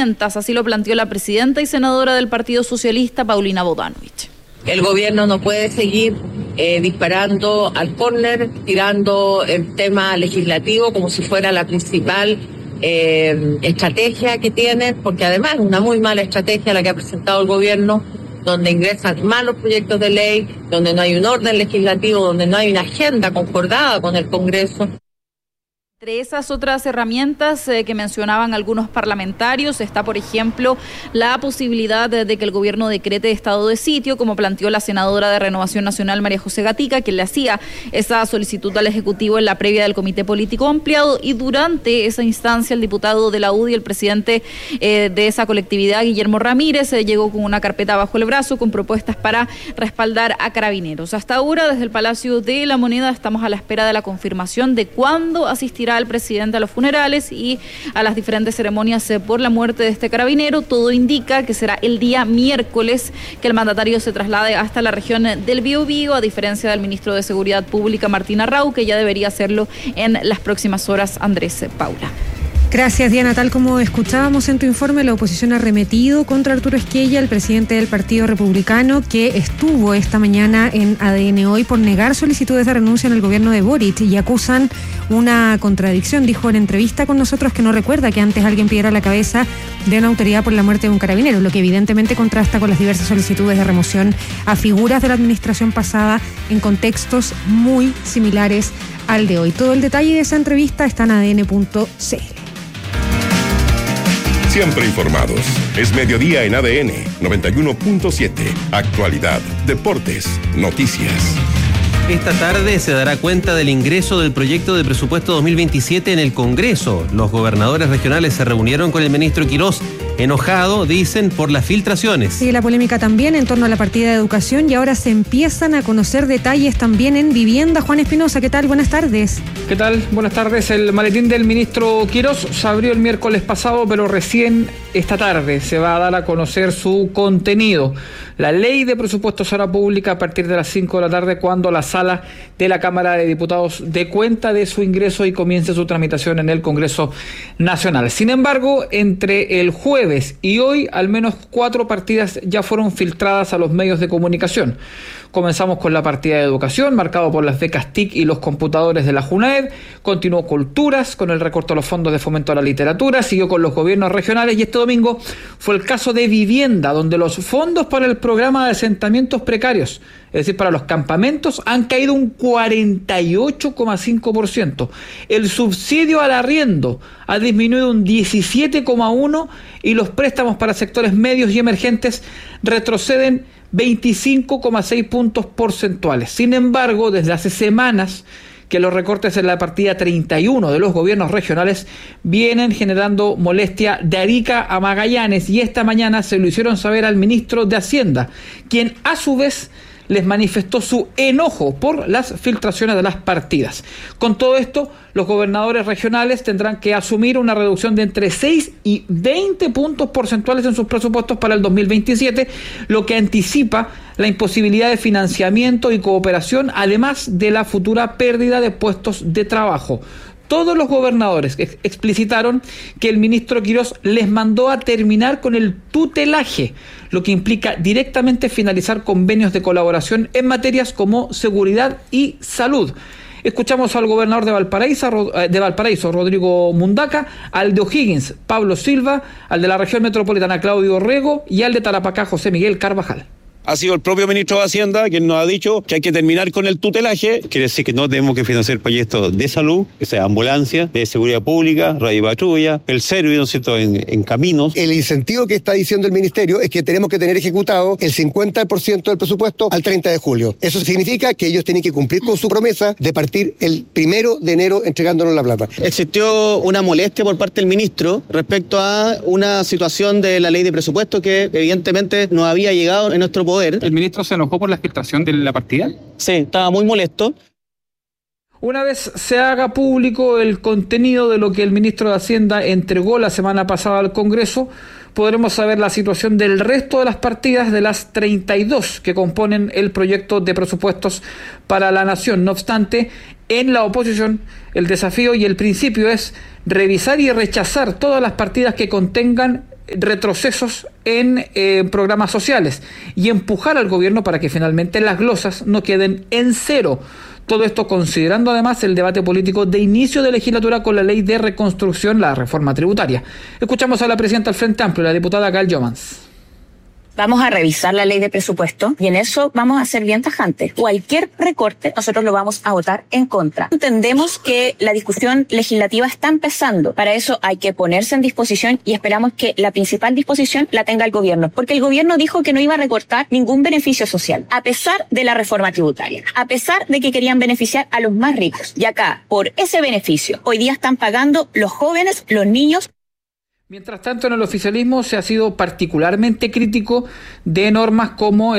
herramientas, así lo planteó la presidenta y senadora del Partido Socialista, Paulina Bodanovich. El gobierno no puede seguir disparando al córner, tirando el tema legislativo como si fuera la principal estrategia que tiene, porque además es una muy mala estrategia la que ha presentado el gobierno, donde ingresan malos proyectos de ley, donde no hay un orden legislativo, donde no hay una agenda concordada con el Congreso. Entre esas otras herramientas que mencionaban algunos parlamentarios está, por ejemplo, la posibilidad de que el gobierno decrete estado de sitio, como planteó la senadora de Renovación Nacional, María José Gatica, quien le hacía esa solicitud al Ejecutivo en la previa del Comité Político Ampliado, y durante esa instancia el diputado de la UDI, el presidente de esa colectividad, Guillermo Ramírez, llegó con una carpeta bajo el brazo con propuestas para respaldar a Carabineros. Hasta ahora, desde el Palacio de la Moneda, estamos a la espera de la confirmación de cuándo asistirá el presidente a los funerales y a las diferentes ceremonias por la muerte de este carabinero. Todo indica que será el día miércoles que el mandatario se traslade hasta la región del Biobío, a diferencia del ministro de Seguridad Pública, Martín Arrau, que ya debería hacerlo en las próximas horas. Andrés Paula. Gracias, Diana. Tal como escuchábamos en tu informe, la oposición ha arremetido contra Arturo Esquella, el presidente del Partido Republicano, que estuvo esta mañana en ADN Hoy por negar solicitudes de renuncia en el gobierno de Boric, y acusan una contradicción. Dijo en entrevista con nosotros que no recuerda que antes alguien pidiera la cabeza de una autoridad por la muerte de un carabinero, lo que evidentemente contrasta con las diversas solicitudes de remoción a figuras de la administración pasada en contextos muy similares al de hoy. Todo el detalle de esa entrevista está en adn.cl. Siempre informados. Es mediodía en ADN 91.7. Actualidad, deportes, noticias. Esta tarde se dará cuenta del ingreso del proyecto de presupuesto 2027 en el Congreso. Los gobernadores regionales se reunieron con el ministro Quirós, enojado, dicen, por las filtraciones. Sigue la polémica también en torno a la partida de educación, y ahora se empiezan a conocer detalles también en vivienda. Juan Espinosa, ¿qué tal? Buenas tardes. ¿Qué tal? Buenas tardes. El maletín del ministro Quirós se abrió el miércoles pasado, pero recién esta tarde se va a dar a conocer su contenido. La ley de presupuestos será pública a partir de las 5 de la tarde, cuando la sala de la Cámara de Diputados dé cuenta de su ingreso y comience su tramitación en el Congreso Nacional. Sin embargo, entre el jueves y hoy, al menos 4 partidas ya fueron filtradas a los medios de comunicación. Comenzamos con la partida de educación, marcado por las becas TIC y los computadores de la JUNAED. Continuó Culturas, con el recorte a los fondos de fomento a la literatura. Siguió con los gobiernos regionales, y este domingo fue el caso de vivienda, donde los fondos para el programa de asentamientos precarios, es decir, para los campamentos, han caído un 48,5%. El subsidio al arriendo ha disminuido un 17,1%, y los préstamos para sectores medios y emergentes retroceden 25,6 puntos porcentuales. Sin embargo, desde hace semanas que los recortes en la partida 31 de los gobiernos regionales vienen generando molestia de Arica a Magallanes, y esta mañana se lo hicieron saber al ministro de Hacienda, quien a su vez les manifestó su enojo por las filtraciones de las partidas. Con todo esto, los gobernadores regionales tendrán que asumir una reducción de entre 6 y 20 puntos porcentuales en sus presupuestos para el 2027, lo que anticipa la imposibilidad de financiamiento y cooperación, además de la futura pérdida de puestos de trabajo. Todos los gobernadores explicitaron que el ministro Quirós les mandó a terminar con el tutelaje, lo que implica directamente finalizar convenios de colaboración en materias como seguridad y salud. Escuchamos al gobernador de Valparaíso, Rodrigo Mundaca, al de O'Higgins, Pablo Silva, al de la región metropolitana, Claudio Rego, y al de Tarapacá, José Miguel Carvajal. Ha sido el propio ministro de Hacienda quien nos ha dicho que hay que terminar con el tutelaje. Quiere decir que no tenemos que financiar proyectos de salud, que sea ambulancia, de seguridad pública, radio patrulla, el servicio, ¿no es cierto?, en caminos. El incentivo que está diciendo el ministerio es que tenemos que tener ejecutado el 50% del presupuesto al 30 de julio. Eso significa que ellos tienen que cumplir con su promesa de partir el 1 de enero entregándonos la plata. Existió una molestia por parte del ministro respecto a una situación de la ley de presupuesto que evidentemente no había llegado en nuestro poder. ¿El ministro se enojó por la filtración de la partida? Sí, estaba muy molesto. Una vez se haga público el contenido de lo que el ministro de Hacienda entregó la semana pasada al Congreso, podremos saber la situación del resto de las partidas de las 32 que componen el proyecto de presupuestos para la nación. No obstante, en la oposición, el desafío y el principio es revisar y rechazar todas las partidas que contengan retrocesos en programas sociales y empujar al gobierno para que finalmente las glosas no queden en cero. Todo esto considerando además el debate político de inicio de legislatura con la ley de reconstrucción, la reforma tributaria. Escuchamos a la presidenta del Frente Amplio, la diputada Gal Jomans. Vamos a revisar la ley de presupuesto y en eso vamos a ser bien tajantes. Cualquier recorte nosotros lo vamos a votar en contra. Entendemos que la discusión legislativa está empezando. Para eso hay que ponerse en disposición y esperamos que la principal disposición la tenga el gobierno. Porque el gobierno dijo que no iba a recortar ningún beneficio social, a pesar de la reforma tributaria, a pesar de que querían beneficiar a los más ricos. Y acá, por ese beneficio, hoy día están pagando los jóvenes, los niños. Mientras tanto, en el oficialismo se ha sido particularmente crítico de normas como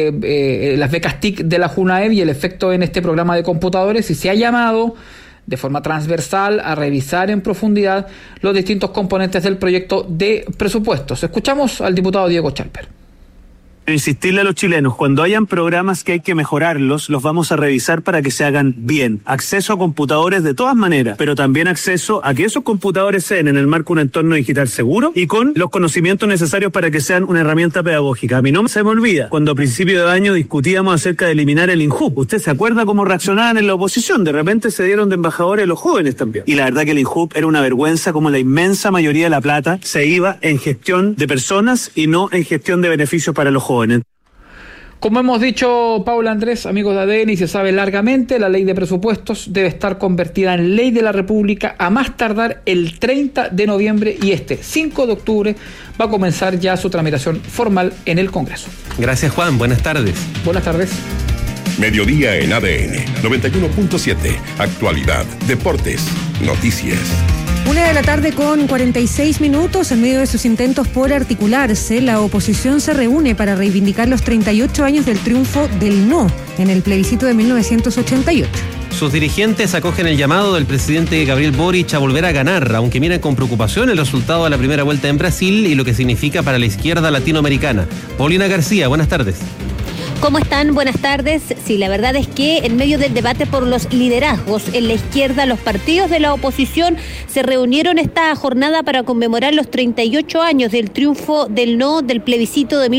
las becas TIC de la Junaev y el efecto en este programa de computadores, y se ha llamado de forma transversal a revisar en profundidad los distintos componentes del proyecto de presupuestos. Escuchamos al diputado Diego Chalper. Insistirle a los chilenos, cuando hayan programas que hay que mejorarlos, los vamos a revisar para que se hagan bien. Acceso a computadores de todas maneras, pero también acceso a que esos computadores sean en el marco de un entorno digital seguro y con los conocimientos necesarios para que sean una herramienta pedagógica. A mí no se me olvida, cuando a principio de año discutíamos acerca de eliminar el INJUP. ¿Usted se acuerda cómo reaccionaban en la oposición? De repente se dieron de embajadores los jóvenes también. Y la verdad que el INJUP era una vergüenza, como la inmensa mayoría de la plata se iba en gestión de personas y no en gestión de beneficios para los jóvenes. Como hemos dicho, Paula, Andrés, amigos de ADN, y se sabe largamente, la ley de presupuestos debe estar convertida en ley de la República a más tardar el 30 de noviembre y 5 de octubre va a comenzar ya su tramitación formal en el Congreso. Gracias, Juan. Buenas tardes. Buenas tardes. Mediodía en ADN 91.7. Actualidad, deportes, noticias. 1:00 con 46 minutos. En medio de sus intentos por articularse, la oposición se reúne para reivindicar los 38 años del triunfo del no en el plebiscito de 1988. Sus dirigentes acogen el llamado del presidente Gabriel Boric a volver a ganar, aunque miran con preocupación el resultado de la primera vuelta en Brasil y lo que significa para la izquierda latinoamericana. Paulina García, buenas tardes. ¿Cómo están? Buenas tardes. Sí, la verdad es que en medio del debate por los liderazgos en la izquierda, los partidos de la oposición se reunieron esta jornada para conmemorar los 38 años del triunfo del no del plebiscito de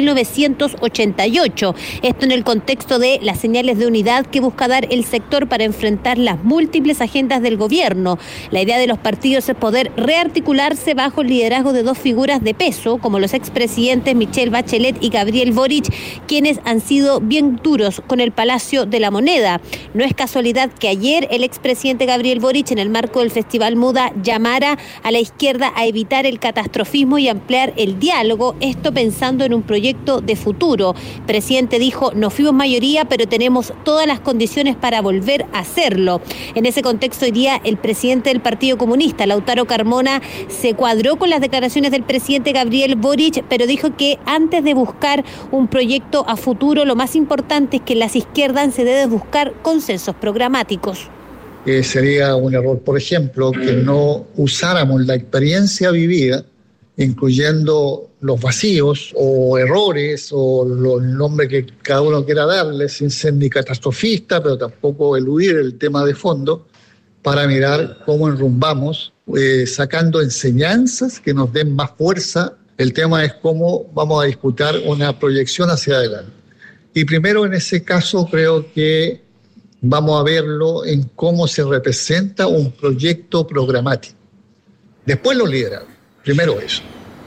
1988. Esto en el contexto de las señales de unidad que busca dar el sector para enfrentar las múltiples agendas del gobierno. La idea de los partidos es poder rearticularse bajo el liderazgo de dos figuras de peso, como los expresidentes Michelle Bachelet y Gabriel Boric, quienes han sido bien duros con el Palacio de la Moneda. No es casualidad que ayer el expresidente Gabriel Boric, en el marco del Festival Muda, llamara a la izquierda a evitar el catastrofismo y ampliar el diálogo, esto pensando en un proyecto de futuro. El presidente dijo, no fuimos mayoría, pero tenemos todas las condiciones para volver a hacerlo. En ese contexto, hoy día, el presidente del Partido Comunista, Lautaro Carmona, se cuadró con las declaraciones del presidente Gabriel Boric, pero dijo que antes de buscar un proyecto a futuro, lo más importante es que en las izquierdas se debe buscar consensos programáticos. Sería un error, por ejemplo, que no usáramos la experiencia vivida, incluyendo los vacíos o errores o el nombre que cada uno quiera darle, sin ser ni catastrofista, pero tampoco eludir el tema de fondo, para mirar cómo enrumbamos, sacando enseñanzas que nos den más fuerza. El tema es cómo vamos a disputar una proyección hacia adelante. Y primero, en ese caso, creo que vamos a verlo en cómo se representa un proyecto programático. Después los liderazgos. Primero eso.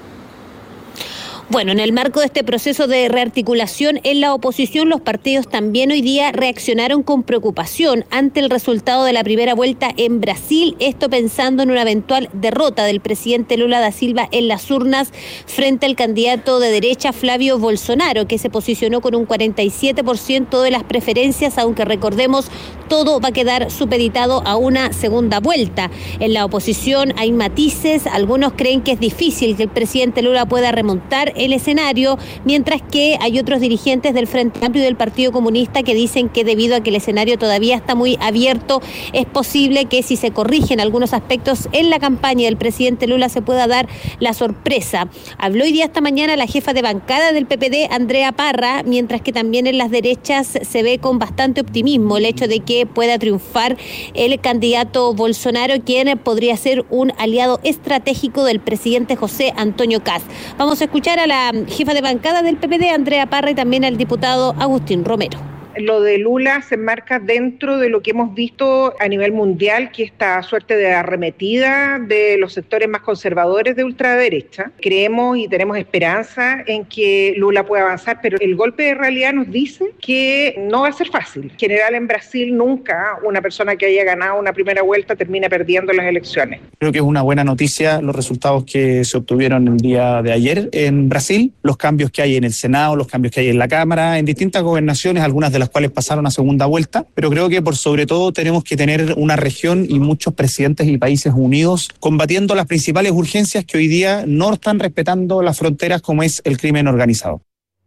Bueno, en el marco de este proceso de rearticulación en la oposición, los partidos también hoy día reaccionaron con preocupación ante el resultado de la primera vuelta en Brasil, esto pensando en una eventual derrota del presidente Lula da Silva en las urnas frente al candidato de derecha Flavio Bolsonaro, que se posicionó con un 47% de las preferencias, aunque recordemos, todo va a quedar supeditado a una segunda vuelta. En la oposición hay matices, algunos creen que es difícil que el presidente Lula pueda remontar el escenario, mientras que hay otros dirigentes del Frente Amplio y del Partido Comunista que dicen que debido a que el escenario todavía está muy abierto, es posible que si se corrigen algunos aspectos en la campaña del presidente Lula se pueda dar la sorpresa. Habló hoy día esta mañana la jefa de bancada del PPD, Andrea Parra, mientras que también en las derechas se ve con bastante optimismo el hecho de que que pueda triunfar el candidato Bolsonaro, quien podría ser un aliado estratégico del presidente José Antonio Kast. Vamos a escuchar a la jefa de bancada del PPD, Andrea Parra, y también al diputado Agustín Romero. Lo de Lula se enmarca dentro de lo que hemos visto a nivel mundial, que esta suerte de arremetida de los sectores más conservadores de ultraderecha. Creemos y tenemos esperanza en que Lula pueda avanzar, pero el golpe de realidad nos dice que no va a ser fácil. En general, en Brasil nunca una persona que haya ganado una primera vuelta termina perdiendo las elecciones. Creo que es una buena noticia los resultados que se obtuvieron el día de ayer en Brasil, los cambios que hay en el Senado, los cambios que hay en la Cámara, en distintas gobernaciones, algunas de las cuales pasaron a segunda vuelta, pero creo que por sobre todo tenemos que tener una región y muchos presidentes y países unidos combatiendo las principales urgencias que hoy día no están respetando las fronteras, como es el crimen organizado.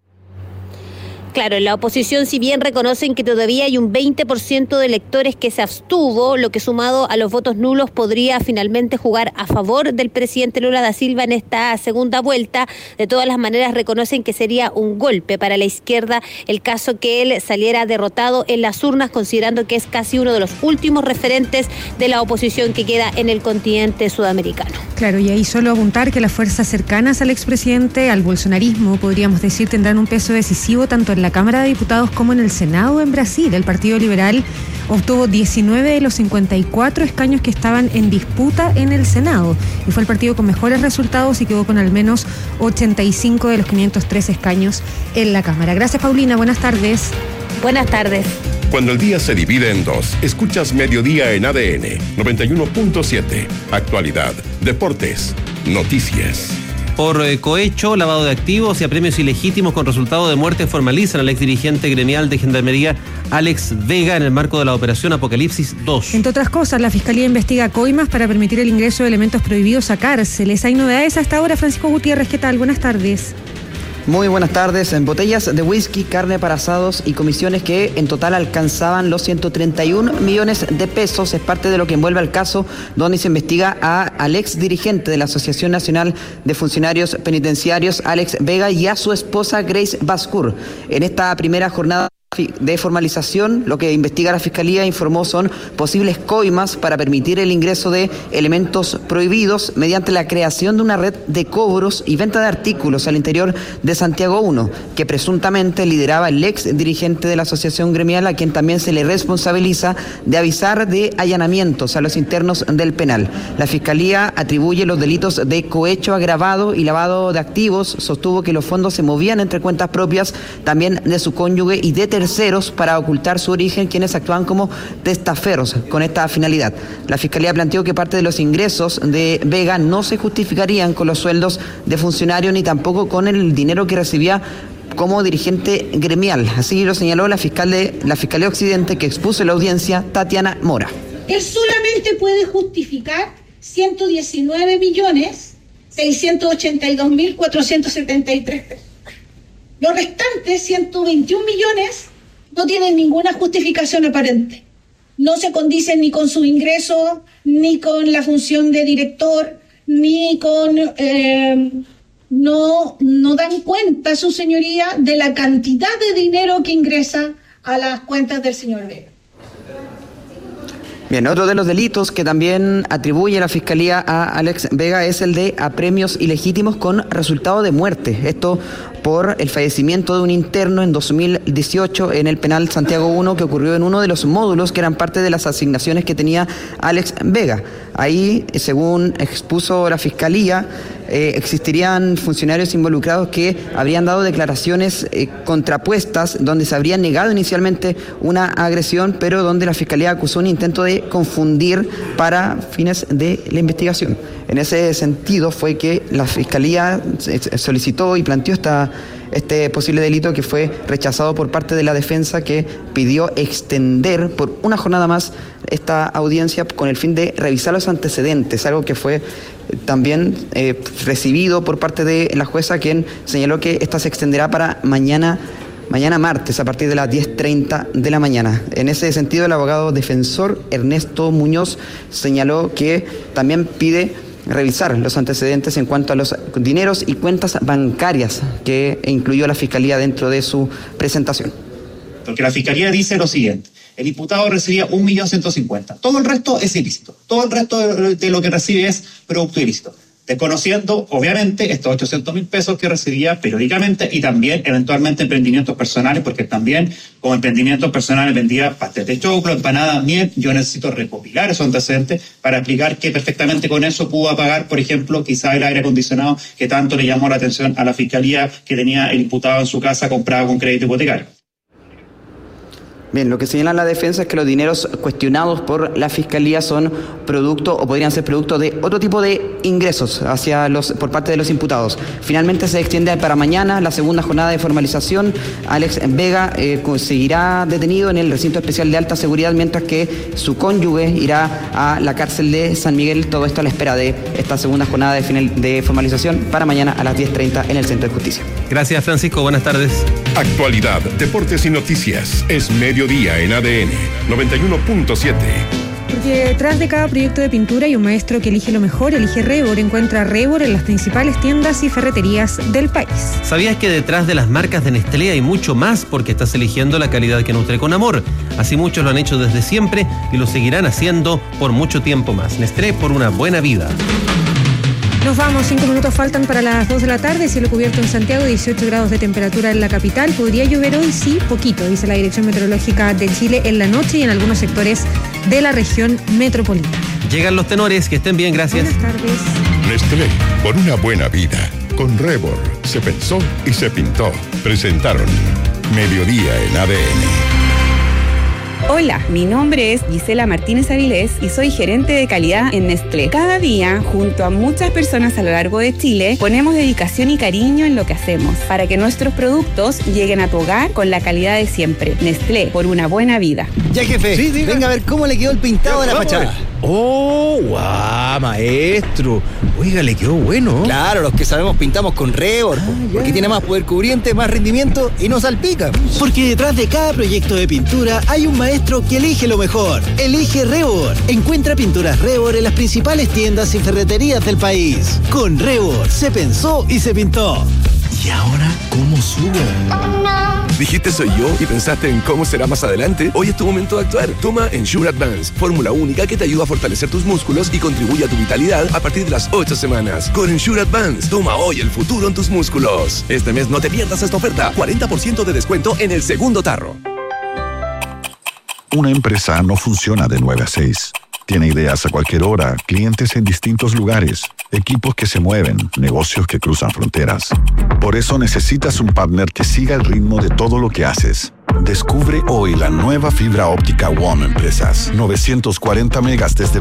Claro, en la oposición, si bien reconocen que todavía hay un 20% de electores que se abstuvo, lo que sumado a los votos nulos podría finalmente jugar a favor del presidente Lula da Silva en esta segunda vuelta. De todas las maneras, reconocen que sería un golpe para la izquierda el caso que él saliera derrotado en las urnas, considerando que es casi uno de los últimos referentes de la oposición que queda en el continente sudamericano. Claro, y ahí solo apuntar que las fuerzas cercanas al expresidente, al bolsonarismo, podríamos decir, tendrán un peso decisivo tanto en la Cámara de Diputados como en el Senado en Brasil. El Partido Liberal obtuvo 19 de los 54 escaños que estaban en disputa en el Senado y fue el partido con mejores resultados y quedó con al menos 85 de los 503 escaños en la Cámara. Gracias, Paulina. Buenas tardes. Buenas tardes. Cuando el día se divide en dos, escuchas Mediodía en ADN 91.7. Actualidad, deportes, noticias. Por cohecho, lavado de activos y apremios ilegítimos con resultado de muerte formalizan al exdirigente gremial de Gendarmería Alex Vega en el marco de la operación Apocalipsis 2. Entre otras cosas, la Fiscalía investiga coimas para permitir el ingreso de elementos prohibidos a cárceles. Hay novedades hasta ahora. Francisco Gutiérrez, ¿qué tal? Buenas tardes. Muy buenas tardes. En botellas de whisky, carne para asados y comisiones que en total alcanzaban los 131 millones de pesos. Es parte de lo que envuelve al caso donde se investiga al ex dirigente de la Asociación Nacional de Funcionarios Penitenciarios, Alex Vega, y a su esposa Grace Bascour. En esta primera jornada de formalización, lo que investiga la Fiscalía informó son posibles coimas para permitir el ingreso de elementos prohibidos mediante la creación de una red de cobros y venta de artículos al interior de Santiago 1, que presuntamente lideraba el ex dirigente de la asociación gremial, a quien también se le responsabiliza de avisar de allanamientos a los internos del penal. La Fiscalía atribuye los delitos de cohecho agravado y lavado de activos, sostuvo que los fondos se movían entre cuentas propias también de su cónyuge y de terceros para ocultar su origen, quienes actúan como testaferros con esta finalidad. La Fiscalía planteó que parte de los ingresos de Vega no se justificarían con los sueldos de funcionario ni tampoco con el dinero que recibía como dirigente gremial. Así lo señaló la Fiscalía Occidente, que expuso en la audiencia Tatiana Mora. Él solamente puede justificar 119.682.473 pesos. Los restantes 121 millones no tienen ninguna justificación aparente. No se condicen ni con su ingreso, ni con la función de director, ni con... no dan cuenta, su señoría, de la cantidad de dinero que ingresa a las cuentas del señor Vega. Bien, otro de los delitos que también atribuye la Fiscalía a Alex Vega es el de apremios ilegítimos con resultado de muerte. Esto por el fallecimiento de un interno en 2018 en el penal Santiago 1, que ocurrió en uno de los módulos que eran parte de las asignaciones que tenía Alex Vega. Ahí, según expuso la Fiscalía, existirían funcionarios involucrados que habrían dado declaraciones contrapuestas, donde se habría negado inicialmente una agresión, pero donde la Fiscalía acusó un intento de confundir para fines de la investigación. En ese sentido fue que la Fiscalía solicitó y planteó este posible delito, que fue rechazado por parte de la defensa, que pidió extender por una jornada más esta audiencia con el fin de revisar los antecedentes, algo que fue también recibido por parte de la jueza, quien señaló que esta se extenderá para mañana martes a partir de las 10:30 de la mañana. En ese sentido, el abogado defensor Ernesto Muñoz señaló que también pide revisar los antecedentes en cuanto a los dineros y cuentas bancarias que incluyó la Fiscalía dentro de su presentación. Porque la Fiscalía dice lo siguiente: El imputado recibía 1.150.000. Todo el resto es ilícito. Todo el resto de lo que recibe es producto ilícito. Desconociendo, obviamente, estos 800.000 pesos que recibía periódicamente y también, eventualmente, emprendimientos personales, porque también, como emprendimientos personales, vendía pastel de choclo, empanada, miel. Yo necesito recopilar esos antecedentes para explicar que perfectamente con eso pudo apagar, por ejemplo, quizá el aire acondicionado que tanto le llamó la atención a la fiscalía que tenía el imputado en su casa comprado con crédito hipotecario. Bien, lo que señala la defensa es que los dineros cuestionados por la Fiscalía son producto o podrían ser producto de otro tipo de ingresos por parte de los imputados. Finalmente se extiende para mañana la segunda jornada de formalización. Alex Vega seguirá detenido en el recinto especial de alta seguridad, mientras que su cónyuge irá a la cárcel de San Miguel. Todo esto a la espera de esta segunda jornada de formalización para mañana a las 10:30 en el Centro de Justicia. Gracias, Francisco. Buenas tardes. Actualidad, deportes y noticias. Es mediodía en ADN 91.7. Porque detrás de cada proyecto de pintura hay un maestro que elige lo mejor, elige Rebor. Encuentra Rebor en las principales tiendas y ferreterías del país. ¿Sabías que detrás de las marcas de Nestlé hay mucho más? Porque estás eligiendo la calidad que nutre con amor. Así muchos lo han hecho desde siempre y lo seguirán haciendo por mucho tiempo más. Nestlé, por una buena vida. Nos vamos, 5 minutos faltan para las 2 de la tarde, cielo cubierto en Santiago, 18 grados de temperatura en la capital. Podría llover hoy, sí, poquito, dice la Dirección Meteorológica de Chile, en la noche y en algunos sectores de la región metropolitana. Llegan los tenores, que estén bien, gracias. Buenas tardes. Nestlé, por una buena vida. Con Rebor, se pensó y se pintó. Presentaron Mediodía en ADN. Hola, mi nombre es Gisela Martínez Avilés y soy gerente de calidad en Nestlé. Cada día, junto a muchas personas a lo largo de Chile, ponemos dedicación y cariño en lo que hacemos para que nuestros productos lleguen a tu hogar con la calidad de siempre. Nestlé, por una buena vida. Ya, jefe, sí, venga a ver cómo le quedó el pintado de la fachada. ¡Oh, guau, maestro! Oiga, le quedó bueno. Claro, los que sabemos pintamos con Rebor, porque tiene más poder cubriente, más rendimiento y no salpica. Porque detrás de cada proyecto de pintura hay un maestro que elige lo mejor. Elige Rebor. Encuentra pinturas Rebor en las principales tiendas y ferreterías del país. Con Rebor se pensó y se pintó. ¿Y ahora cómo subo? ¿Dijiste soy yo y pensaste en cómo será más adelante? Hoy es tu momento de actuar. Toma Ensure Advance, fórmula única que te ayuda a fortalecer tus músculos y contribuye a tu vitalidad a partir de las 8 semanas. Con Ensure Advance, toma hoy el futuro en tus músculos. Este mes no te pierdas esta oferta. 40% de descuento en el segundo tarro. Una empresa no funciona de 9 a 6. Tiene ideas a cualquier hora, clientes en distintos lugares, equipos que se mueven, negocios que cruzan fronteras. Por eso necesitas un partner que siga el ritmo de todo lo que haces. Descubre hoy la nueva fibra óptica WOM Empresas. 940 megas desde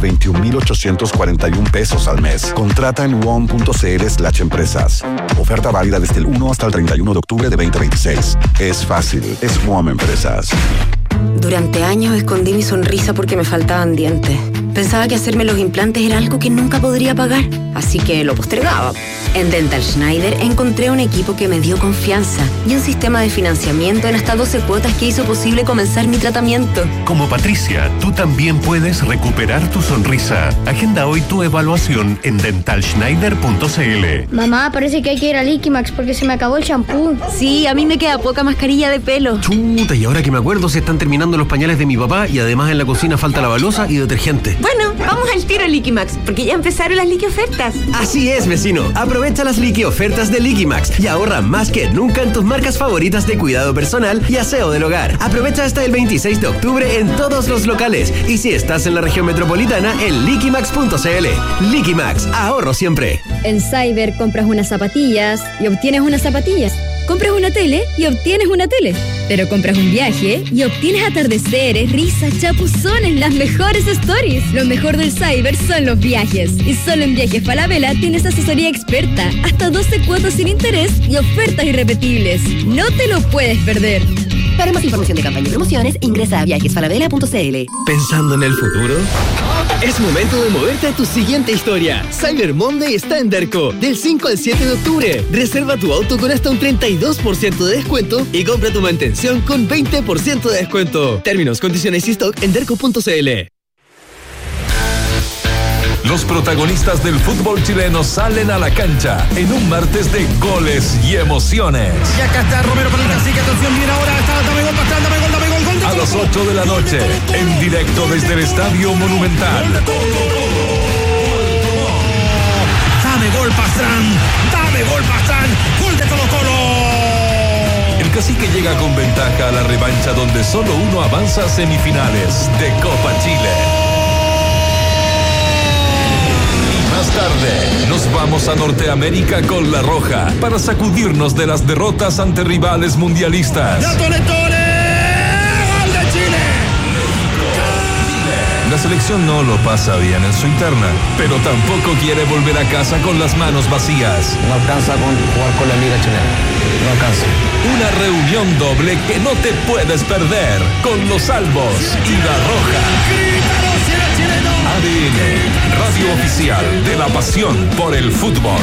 21.841 pesos al mes. Contrata en WOM.cl/empresas. Oferta válida desde el 1 hasta el 31 de octubre de 2026. Es fácil, es WOM Empresas. Durante años escondí mi sonrisa porque me faltaban dientes. Pensaba que hacerme los implantes era algo que nunca podría pagar, así que lo postergaba. En Dental Schneider encontré un equipo que me dio confianza y un sistema de financiamiento en hasta 12 cuotas que hizo posible comenzar mi tratamiento. Como Patricia, tú también puedes recuperar tu sonrisa. Agenda hoy tu evaluación en dentalschneider.cl. Mamá, parece que hay que ir a Liquimax porque se me acabó el champú. Sí, a mí me queda poca mascarilla de pelo. Chuta, y ahora que me acuerdo se están terminando los pañales de mi papá y además en la cocina falta la balosa y detergente. Bueno, vamos al tiro Liquimax porque ya empezaron las liqui ofertas. Así es, vecino. Aprovecha las liqui ofertas de Liquimax y ahorra más que nunca en tus marcas favoritas de cuidado personal y aseo del hogar. Aprovecha hasta el 26 de octubre en todos los locales y si estás en la región metropolitana en liquimax.cl. Liquimax, ahorro siempre. En Cyber compras unas zapatillas y obtienes unas zapatillas. Compras una tele y obtienes una tele. Pero compras un viaje y obtienes atardeceres, risas, chapuzones, las mejores stories. Lo mejor del Cyber son los viajes. Y solo en Viajes Falabella tienes asesoría experta, hasta 12 cuotas sin interés y ofertas irrepetibles. No te lo puedes perder. Para más información de campaña y promociones, ingresa a viajesfalabella.cl. ¿Pensando en el futuro? Es momento de moverte a tu siguiente historia. Cyber Monday está en Derco, del 5 al 7 de octubre. Reserva tu auto con hasta un 32% de descuento y compra tu mantención con 20% de descuento. Términos, condiciones y stock en derco.cl. Los protagonistas del fútbol chileno salen a la cancha en un martes de goles y emociones. Y acá está Romero para el cacique, atención, viene ahora, está, dame gol, gol, A las 8 de la noche, en directo desde el Estadio Monumental. Dame gol, Pastrán. Dame gol, Pastrán. Gol de Colo-Colo. El Cacique llega con ventaja a la revancha donde solo uno avanza a semifinales de Copa Chile. Más tarde, nos vamos a Norteamérica con La Roja para sacudirnos de las derrotas ante rivales mundialistas. ¡La Tole Tole! ¡Gol de Chile! La selección no lo pasa bien en su interna, pero tampoco quiere volver a casa con las manos vacías. No alcanza con jugar con la Liga Chilena. No alcanza. Una reunión doble que no te puedes perder con Los Albos y La Roja. ADN, radio oficial de la pasión por el fútbol.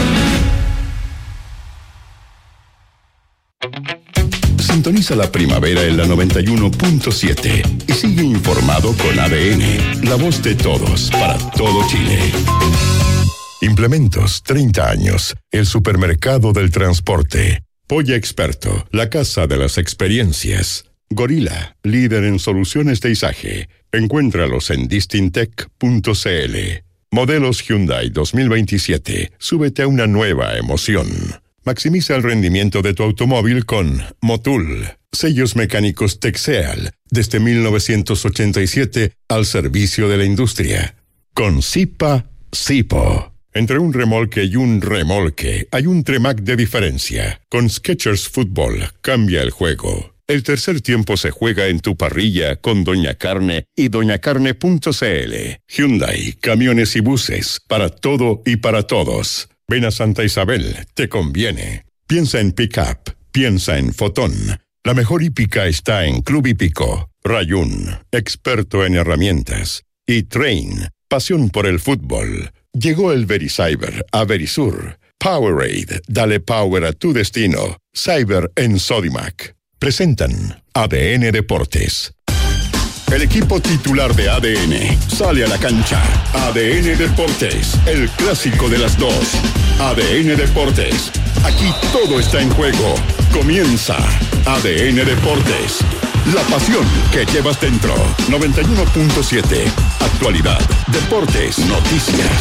Sintoniza la primavera en la 91.7 y sigue informado con ADN, la voz de todos para todo Chile. Implementos, 30 años, el supermercado del transporte. Polla Experto, la casa de las experiencias. Gorila, líder en soluciones de izaje. Encuéntralos en distintec.cl. Modelos Hyundai 2027. Súbete a una nueva emoción. Maximiza el rendimiento de tu automóvil con Motul. Sellos mecánicos Texeal, desde 1987 al servicio de la industria. Con Zipa, Zipo. Entre un remolque y un remolque hay un Tremac de diferencia. Con Skechers Fútbol cambia el juego. El tercer tiempo se juega en tu parrilla con Doña Carne y doñacarne.cl. Hyundai, camiones y buses, para todo y para todos. Ven a Santa Isabel, te conviene. Piensa en pick-up, piensa en Fotón. La mejor hípica está en Club Hípico. Rayún, experto en herramientas. Y Train, pasión por el fútbol. Llegó el VeriCyber a Verisur. Powerade, dale power a tu destino. Cyber en Sodimac. Presentan ADN Deportes. El equipo titular de ADN sale a la cancha. ADN Deportes, el clásico de las dos. ADN Deportes, aquí todo está en juego. Comienza ADN Deportes, la pasión que llevas dentro. 91.7, actualidad, deportes, noticias.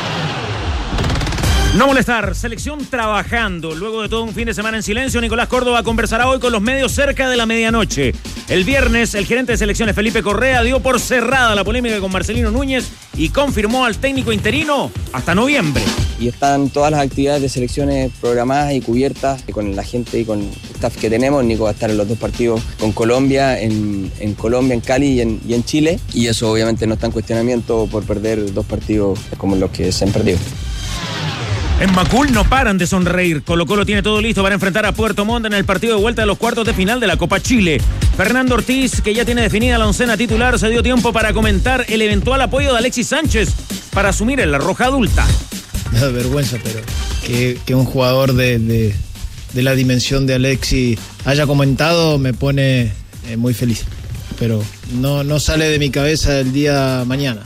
No molestar, selección trabajando. Luego de todo un fin de semana en silencio, Nicolás Córdoba conversará hoy con los medios cerca de la medianoche. El viernes, el gerente de selecciones Felipe Correa dio por cerrada la polémica con Marcelino Núñez y confirmó al técnico interino hasta noviembre. Y están todas las actividades de selecciones programadas y cubiertas con la gente y con el staff que tenemos. Nico va a estar en los dos partidos con Colombia, en Colombia, en Cali y en Chile. Y eso obviamente no está en cuestionamiento por perder dos partidos como los que se han perdido. En Macul no paran de sonreír. Colo-Colo tiene todo listo para enfrentar a Puerto Montt en el partido de vuelta de los cuartos de final de la Copa Chile. Fernando Ortiz, que ya tiene definida la oncena titular, se dio tiempo para comentar el eventual apoyo de Alexis Sánchez para asumir en la Roja adulta. Me da vergüenza, pero que un jugador de la dimensión de Alexis haya comentado me pone muy feliz. Pero no sale de mi cabeza el día mañana.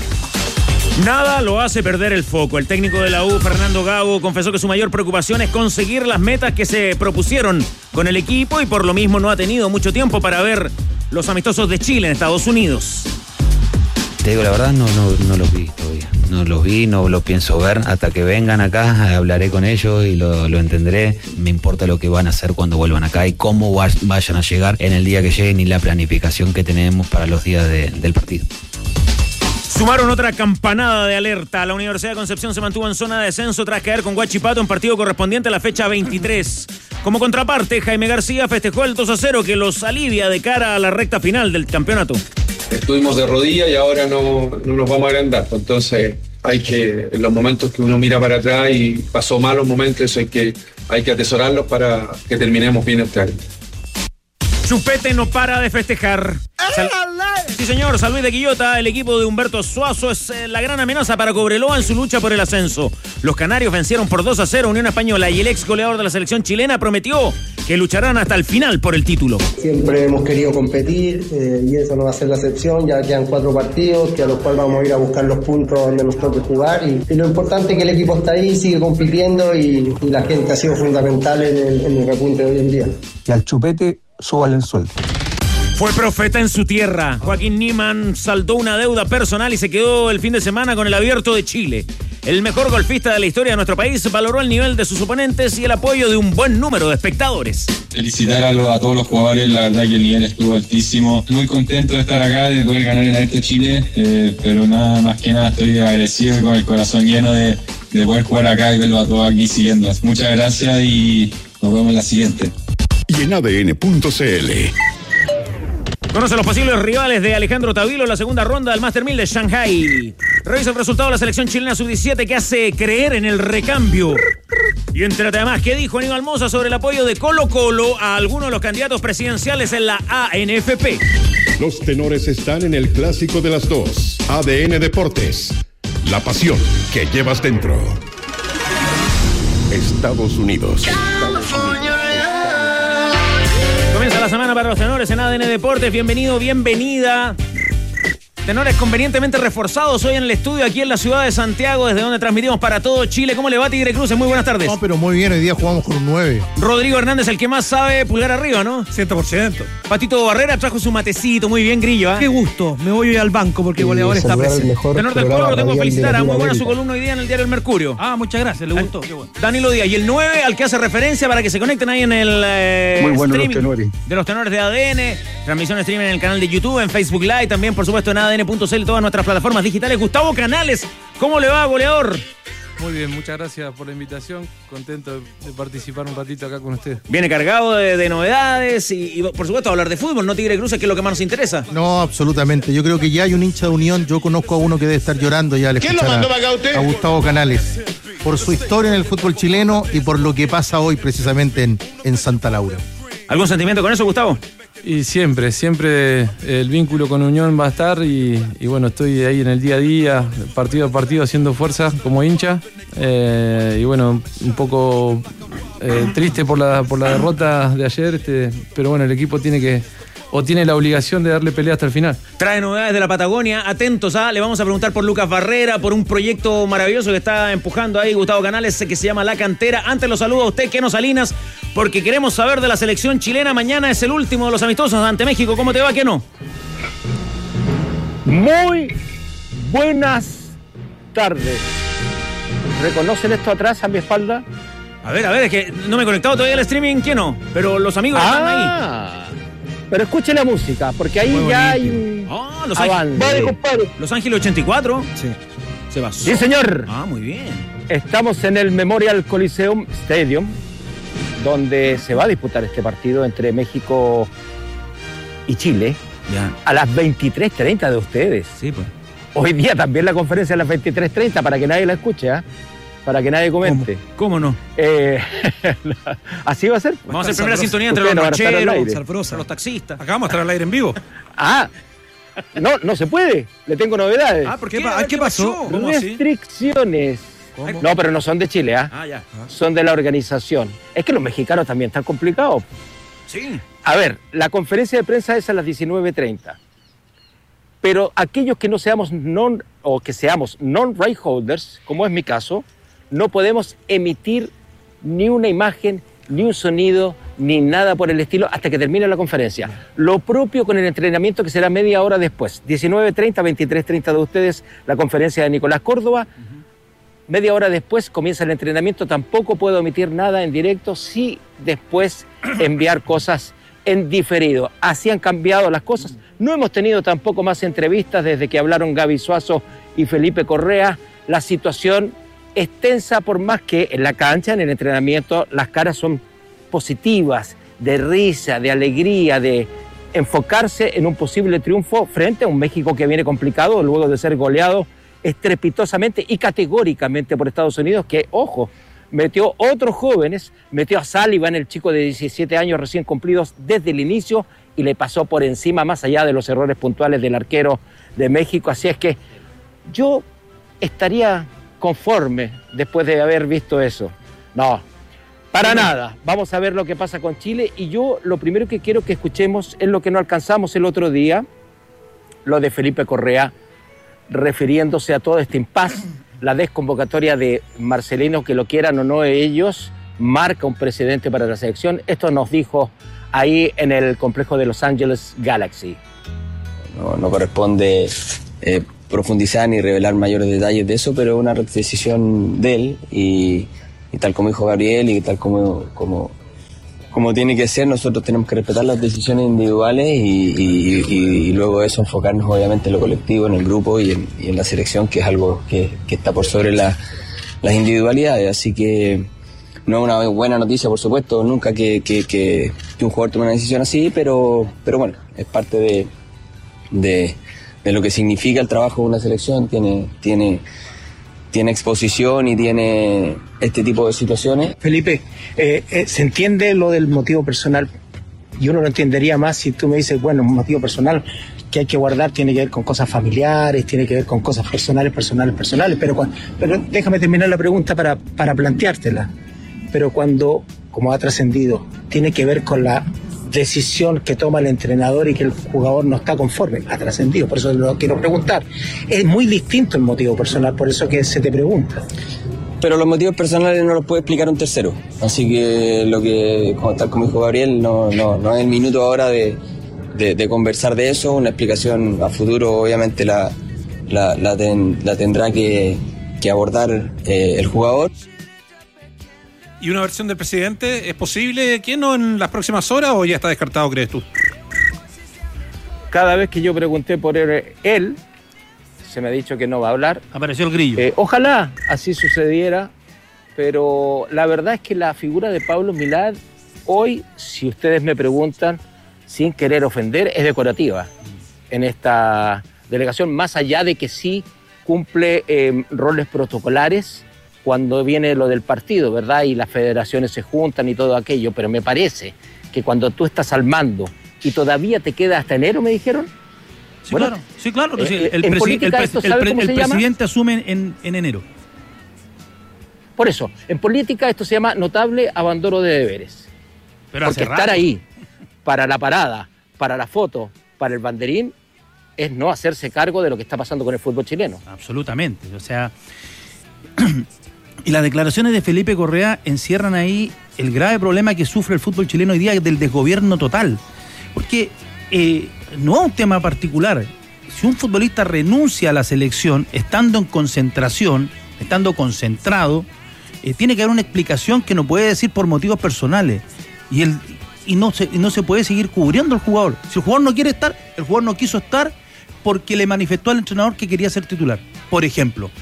Nada lo hace perder el foco. El técnico de la U, Fernando Gago, confesó que su mayor preocupación es conseguir las metas que se propusieron con el equipo y por lo mismo no ha tenido mucho tiempo para ver los amistosos de Chile en Estados Unidos. Te digo la verdad, no los vi todavía. No los vi, no los pienso ver. Hasta que vengan acá, hablaré con ellos y lo entenderé. Me importa lo que van a hacer cuando vuelvan acá y cómo vayan a llegar en el día que lleguen y la planificación que tenemos para los días del partido. Sumaron otra campanada de alerta. La Universidad de Concepción se mantuvo en zona de descenso tras caer con Huachipato en partido correspondiente a la fecha 23. Como contraparte, Jaime García festejó el 2-0 que los alivia de cara a la recta final del campeonato. Estuvimos de rodillas y ahora no nos vamos a agrandar. Entonces hay que, en los momentos que uno mira para atrás y pasó malos momentos, hay que atesorarlos para que terminemos bien este año. Chupete no para de festejar. Sí, señor, San Luis de Quillota, el equipo de Humberto Suazo es la gran amenaza para Cobreloa en su lucha por el ascenso. Los canarios vencieron por 2-0 a Unión Española y el ex goleador de la selección chilena prometió que lucharán hasta el final por el título. Siempre hemos querido competir y eso no va a ser la excepción. Ya quedan 4 partidos que a los cuales vamos a ir a buscar los puntos donde nos toque jugar y lo importante es que el equipo está ahí, sigue compitiendo y la gente ha sido fundamental en el repunte de hoy en día. Y al Chupete súbale el sueldo. Fue profeta en su tierra. Joaquín Niemann saldó una deuda personal y se quedó el fin de semana con el Abierto de Chile. El mejor golfista de la historia de nuestro país valoró el nivel de sus oponentes y el apoyo de un buen número de espectadores. Felicitar a todos los jugadores, la verdad que el nivel estuvo altísimo. Muy contento de estar acá, de poder ganar el Abierto de Chile, pero nada más que nada estoy agradecido y con el corazón lleno de poder jugar acá y verlo a todos aquí siguiendo. Muchas gracias y nos vemos en la siguiente. Y en ADN.cl. Conoce los posibles rivales de Alejandro Tavilo en la segunda ronda del Master 1000 de Shanghai. Revisa el resultado de la selección chilena sub-17 que hace creer en el recambio. Y entérate además qué dijo Aníbal Mosa sobre el apoyo de Colo-Colo a algunos de los candidatos presidenciales en la ANFP. Los tenores están en el clásico de las dos. ADN Deportes. La pasión que llevas dentro. Estados Unidos. Comienza la semana para los tenores en ADN Deportes. Bienvenido, bienvenida. Tenores convenientemente reforzados hoy en el estudio aquí en la ciudad de Santiago, desde donde transmitimos para todo Chile. ¿Cómo le va, Tigre Cruces? Muy buenas tardes. No, pero muy bien, hoy día jugamos con un 9. Rodrigo Hernández, el que más sabe, pulgar arriba, ¿no? 100%. Patito Barrera trajo su matecito, muy bien, Grillo, ¿eh? Qué gusto, me voy hoy al banco porque el goleador está presente. Tenor del Pueblo, lo tengo que felicitar. Muy buena su columna hoy día en el diario El Mercurio. Ah, muchas gracias, le gustó. Qué bueno. Danilo Díaz. Y el 9 al que hace referencia para que se conecten ahí en el muy bueno streaming los tenores. De los tenores de ADN. Transmisión streaming en el canal de YouTube, en Facebook Live, también por supuesto en ADN.cl y todas nuestras plataformas digitales. Gustavo Canales, ¿cómo le va, goleador? Muy bien, muchas gracias por la invitación. Contento de participar un ratito acá con usted. Viene cargado de novedades y por supuesto hablar de fútbol, ¿no, Tigre Cruces, que es lo que más nos interesa? No, absolutamente. Yo creo que ya hay un hincha de Unión. Yo conozco a uno que debe estar llorando ya al escuchar a Gustavo Canales. Por su historia en el fútbol chileno y por lo que pasa hoy precisamente en Santa Laura. ¿Algún sentimiento con eso, Gustavo? Y siempre el vínculo con Unión va a estar y bueno, estoy ahí en el día a día, partido a partido, haciendo fuerza como hincha. Y bueno, un poco triste por la derrota de ayer, pero bueno, el equipo tiene la obligación de darle pelea hasta el final. Trae novedades de la Patagonia, atentos, le vamos a preguntar por Lucas Barrera, por un proyecto maravilloso que está empujando ahí Gustavo Canales, que se llama La Cantera. Antes lo saludo a usted, Keno Salinas, porque queremos saber de la selección chilena. Mañana es el último de los amistosos ante México. ¿Cómo te va, Keno? Muy buenas tardes. ¿Reconocen esto atrás a mi espalda? A ver, es que no me he conectado todavía al streaming, Keno, pero los amigos están ahí. Pero escuche la música, porque ahí ya hay un Los avance. Vale, compadre. Los Ángeles 84. Sí. Se basó. Sí, señor. Muy bien. Estamos en el Memorial Coliseum Stadium, donde se va a disputar este partido entre México y Chile. Ya. A las 23:30 de ustedes. Sí, pues. Hoy día también la conferencia a las 23:30 para que nadie la escuche, para que nadie comente. ¿Cómo no? Así va a ser. Vamos a hacer primera sintonía entre los rancheros, los taxistas. Acá vamos a estar al aire en vivo. No se puede. Le tengo novedades. ¿Por qué? ¿Qué pasó? Restricciones. ¿Cómo? No, pero no son de Chile, ya. Son de la organización. Es que los mexicanos también están complicados. Sí. A ver, la conferencia de prensa es a las 19:30. Pero aquellos que no seamos non-right holders, como es mi caso, no podemos emitir ni una imagen, ni un sonido, ni nada por el estilo hasta que termine la conferencia. Lo propio con el entrenamiento, que será media hora después. 19:30, 23:30 de ustedes, la conferencia de Nicolás Córdoba. Media hora después comienza el entrenamiento. Tampoco puedo emitir nada en directo, sí después enviar cosas en diferido. Así han cambiado las cosas. No hemos tenido tampoco más entrevistas desde que hablaron Gaby Suazo y Felipe Correa. La situación es tensa, por más que en la cancha, en el entrenamiento, las caras son positivas, de risa, de alegría, de enfocarse en un posible triunfo frente a un México que viene complicado luego de ser goleado estrepitosamente y categóricamente por Estados Unidos, que, ojo, metió otros jóvenes, metió a Sullivan, el chico de 17 años recién cumplidos desde el inicio, y le pasó por encima, más allá de los errores puntuales del arquero de México. Así es que yo estaría conforme después de haber visto eso. No, para nada. Vamos a ver lo que pasa con Chile, y yo lo primero que quiero que escuchemos es lo que no alcanzamos el otro día, lo de Felipe Correa, refiriéndose a todo este impasse, la desconvocatoria de Marcelino, que lo quieran o no ellos, marca un precedente para la selección. Esto nos dijo ahí en el complejo de Los Angeles Galaxy. No corresponde profundizar ni revelar mayores detalles de eso, pero es una decisión de él y tal como dijo Gabriel y tal como tiene que ser, nosotros tenemos que respetar las decisiones individuales y luego de eso enfocarnos obviamente en lo colectivo, en el grupo y en la selección, que es algo que está por sobre las individualidades. Así que no es una buena noticia, por supuesto, nunca que un jugador tome una decisión así, pero bueno, es parte de lo que significa el trabajo de una selección. Tiene exposición y tiene este tipo de situaciones. Felipe, se entiende lo del motivo personal y uno lo entendería más si tú me dices, bueno, un motivo personal que hay que guardar tiene que ver con cosas familiares, tiene que ver con cosas personales, pero déjame terminar la pregunta para planteártela. Pero cuando, como ha trascendido, tiene que ver con la decisión que toma el entrenador y que el jugador no está conforme, ha trascendido, por eso lo quiero preguntar. Es muy distinto el motivo personal, por eso que se te pregunta. Pero los motivos personales no los puede explicar un tercero, así que tal como dijo Gabriel, no es el minuto ahora de conversar de eso. Una explicación a futuro obviamente la tendrá que abordar el jugador. ¿Y una versión del presidente es posible? ¿Quién no en las próximas horas o ya está descartado, crees tú? Cada vez que yo pregunté por él, se me ha dicho que no va a hablar. Apareció el grillo. Ojalá así sucediera, pero la verdad es que la figura de Pablo Milad hoy, si ustedes me preguntan, sin querer ofender, es decorativa en esta delegación, más allá de que sí cumple roles protocolares cuando viene lo del partido, ¿verdad? Y las federaciones se juntan y todo aquello, pero me parece que cuando tú estás al mando y todavía te queda hasta enero, me dijeron. Sí, bueno, claro. Sí, claro. El presidente asume en enero. Por eso, en política esto se llama notable abandono de deberes. Pero porque estar ahí para la parada, para la foto, para el banderín, es no hacerse cargo de lo que está pasando con el fútbol chileno. Absolutamente. O sea, y las declaraciones de Felipe Correa encierran ahí el grave problema que sufre el fútbol chileno hoy día del desgobierno total. Porque no es un tema particular. Si un futbolista renuncia a la selección estando en concentración, estando concentrado, tiene que haber una explicación que no puede decir por motivos personales. Y no se puede seguir cubriendo al jugador. Si el jugador no quiere estar, el jugador no quiso estar porque le manifestó al entrenador que quería ser titular, por ejemplo.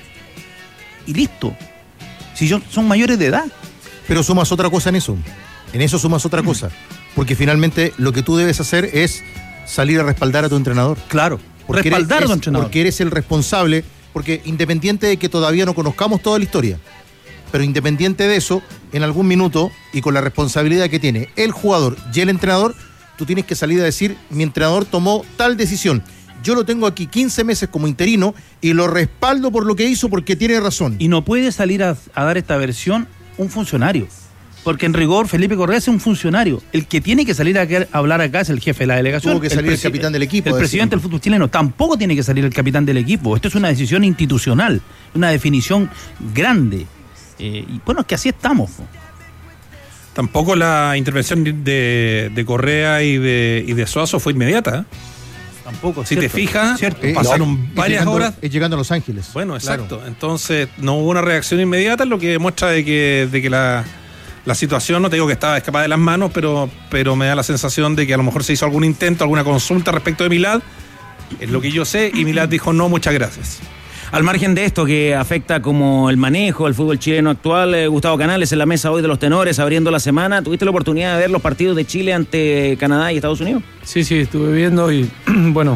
Y listo. Si son mayores de edad. Pero sumas otra cosa en eso. En eso sumas otra cosa. Porque finalmente lo que tú debes hacer es salir a respaldar a tu entrenador. Claro. Respaldar a tu entrenador. Porque eres el responsable. Porque independiente de que todavía no conozcamos toda la historia, pero independiente de eso, en algún minuto y con la responsabilidad que tiene el jugador y el entrenador, tú tienes que salir a decir, mi entrenador tomó tal decisión. Yo lo tengo aquí 15 meses como interino y lo respaldo por lo que hizo porque tiene razón. Y no puede salir a dar esta versión un funcionario. Porque en rigor Felipe Correa es un funcionario. El que tiene que salir a hablar acá es el jefe de la delegación. Tuvo que salir el capitán del equipo. El presidente del fútbol chileno. Tampoco tiene que salir el capitán del equipo. Esto es una decisión institucional, una definición grande. Y bueno, es que así estamos. Tampoco la intervención de Correa y de Suazo fue inmediata. Tampoco. Si te fijas, pasaron varias horas. Llegando a Los Ángeles. Bueno, exacto. Claro. Entonces no hubo una reacción inmediata, lo que demuestra de que la situación, no te digo que estaba escapada de las manos, pero me da la sensación de que a lo mejor se hizo algún intento, alguna consulta respecto de Milad, es lo que yo sé, y Milad dijo no, muchas gracias. Al margen de esto que afecta como el manejo del fútbol chileno actual, Gustavo Canales en la mesa hoy de los tenores abriendo la semana, ¿tuviste la oportunidad de ver los partidos de Chile ante Canadá y Estados Unidos? Sí, estuve viendo y bueno,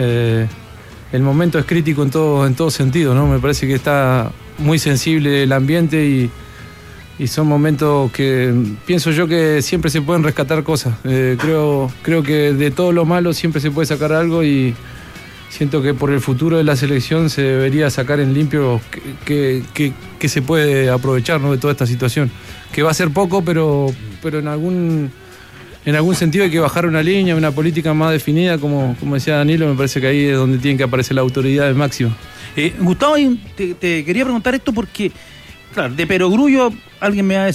el momento es crítico en todo sentido, ¿no? Me parece que está muy sensible el ambiente y son momentos que pienso yo que siempre se pueden rescatar cosas. Creo que de todo lo malo siempre se puede sacar algo y siento que por el futuro de la selección se debería sacar en limpio que se puede aprovechar, ¿no?, de toda esta situación. Que va a ser poco, pero en algún sentido hay que bajar una línea, una política más definida, como decía Danilo, me parece que ahí es donde tienen que aparecer la autoridad máxima. Gustavo, te quería preguntar esto porque, claro, de perogrullo alguien me va a decir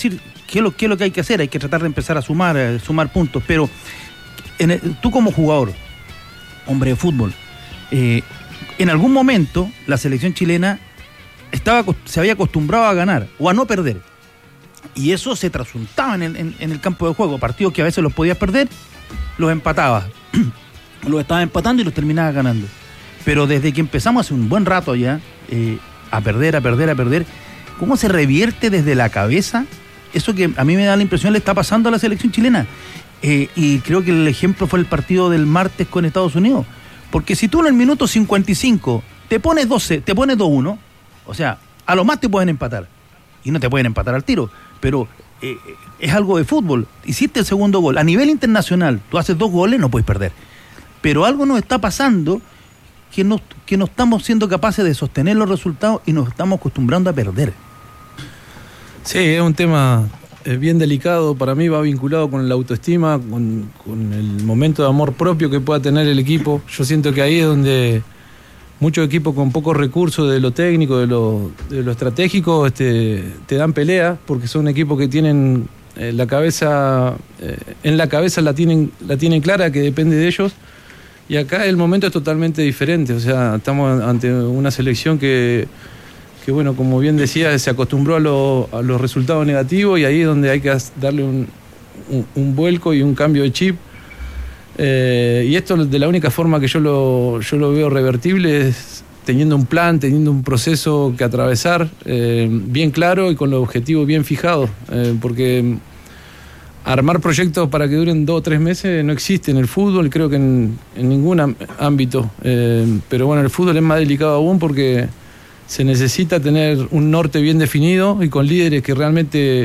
¿qué es lo que hay que hacer? Hay que tratar de empezar a sumar puntos, pero tú como jugador, hombre de fútbol, en algún momento la selección chilena se había acostumbrado a ganar o a no perder, y eso se trasuntaba en el campo de juego. Partidos que a veces los podías perder, los empatabas, los estabas empatando y los terminabas ganando. Pero desde que empezamos hace un buen rato ya a perder, ¿cómo se revierte desde la cabeza eso que a mí me da la impresión le está pasando a la selección chilena? Y creo que el ejemplo fue el partido del martes con Estados Unidos. Porque si tú en el minuto 55 te pones 2-1, o sea, a lo más te pueden empatar. Y no te pueden empatar al tiro. Pero es algo de fútbol. Hiciste el segundo gol. A nivel internacional, tú haces 2 goles, no puedes perder. Pero algo nos está pasando que no estamos siendo capaces de sostener los resultados y nos estamos acostumbrando a perder. Sí, es un tema bien delicado. Para mí va vinculado con la autoestima, con el momento de amor propio que pueda tener el equipo. Yo siento que ahí es donde muchos equipos con pocos recursos de lo técnico, de lo estratégico, te dan pelea, porque son equipos que tienen la cabeza la tienen clara, que depende de ellos. Y acá el momento es totalmente diferente. O sea, estamos ante una selección que bueno, como bien decía, se acostumbró a los resultados negativos, y ahí es donde hay que darle un vuelco y un cambio de chip. Y esto, de la única forma que yo lo veo revertible, es teniendo un plan, teniendo un proceso que atravesar bien claro y con los objetivos bien fijados, porque armar proyectos para que duren 2 o 3 meses no existe en el fútbol, creo que en ningún ámbito, pero bueno, el fútbol es más delicado aún porque se necesita tener un norte bien definido y con líderes que realmente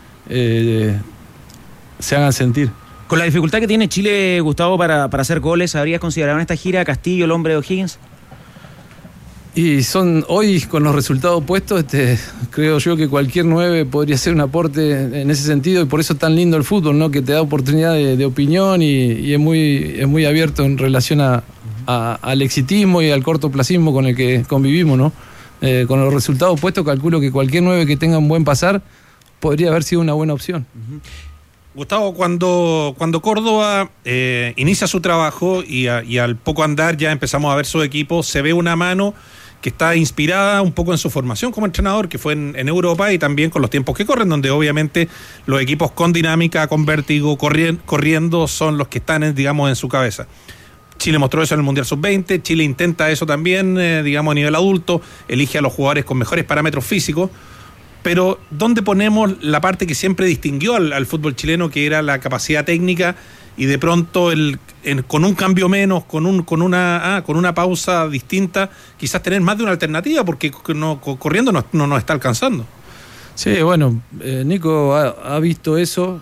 se hagan sentir. Con la dificultad que tiene Chile, Gustavo, para hacer goles, ¿habrías considerado en esta gira a Castillo, el hombre de O'Higgins? Y hoy, con los resultados puestos, creo yo que cualquier 9 podría ser un aporte en ese sentido, y por eso es tan lindo el fútbol, ¿no? Que te da oportunidad de opinión y es muy abierto en relación al exitismo y al cortoplacismo con el que convivimos, ¿no? Con los resultados puestos, calculo que cualquier 9 que tenga un buen pasar podría haber sido una buena opción. Gustavo, cuando Córdoba inicia su trabajo y al poco andar ya empezamos a ver su equipo, se ve una mano que está inspirada un poco en su formación como entrenador, que fue en Europa, y también con los tiempos que corren, donde obviamente los equipos con dinámica, con vértigo, corriendo, son los que están, digamos, en su cabeza. Chile mostró eso en el Mundial Sub-20, Chile intenta eso también, digamos, a nivel adulto, elige a los jugadores con mejores parámetros físicos, pero ¿dónde ponemos la parte que siempre distinguió al fútbol chileno, que era la capacidad técnica, y de pronto con un cambio menos, con una pausa distinta, quizás tener más de una alternativa, porque corriendo no nos está alcanzando? Sí, bueno, Nico ha visto eso,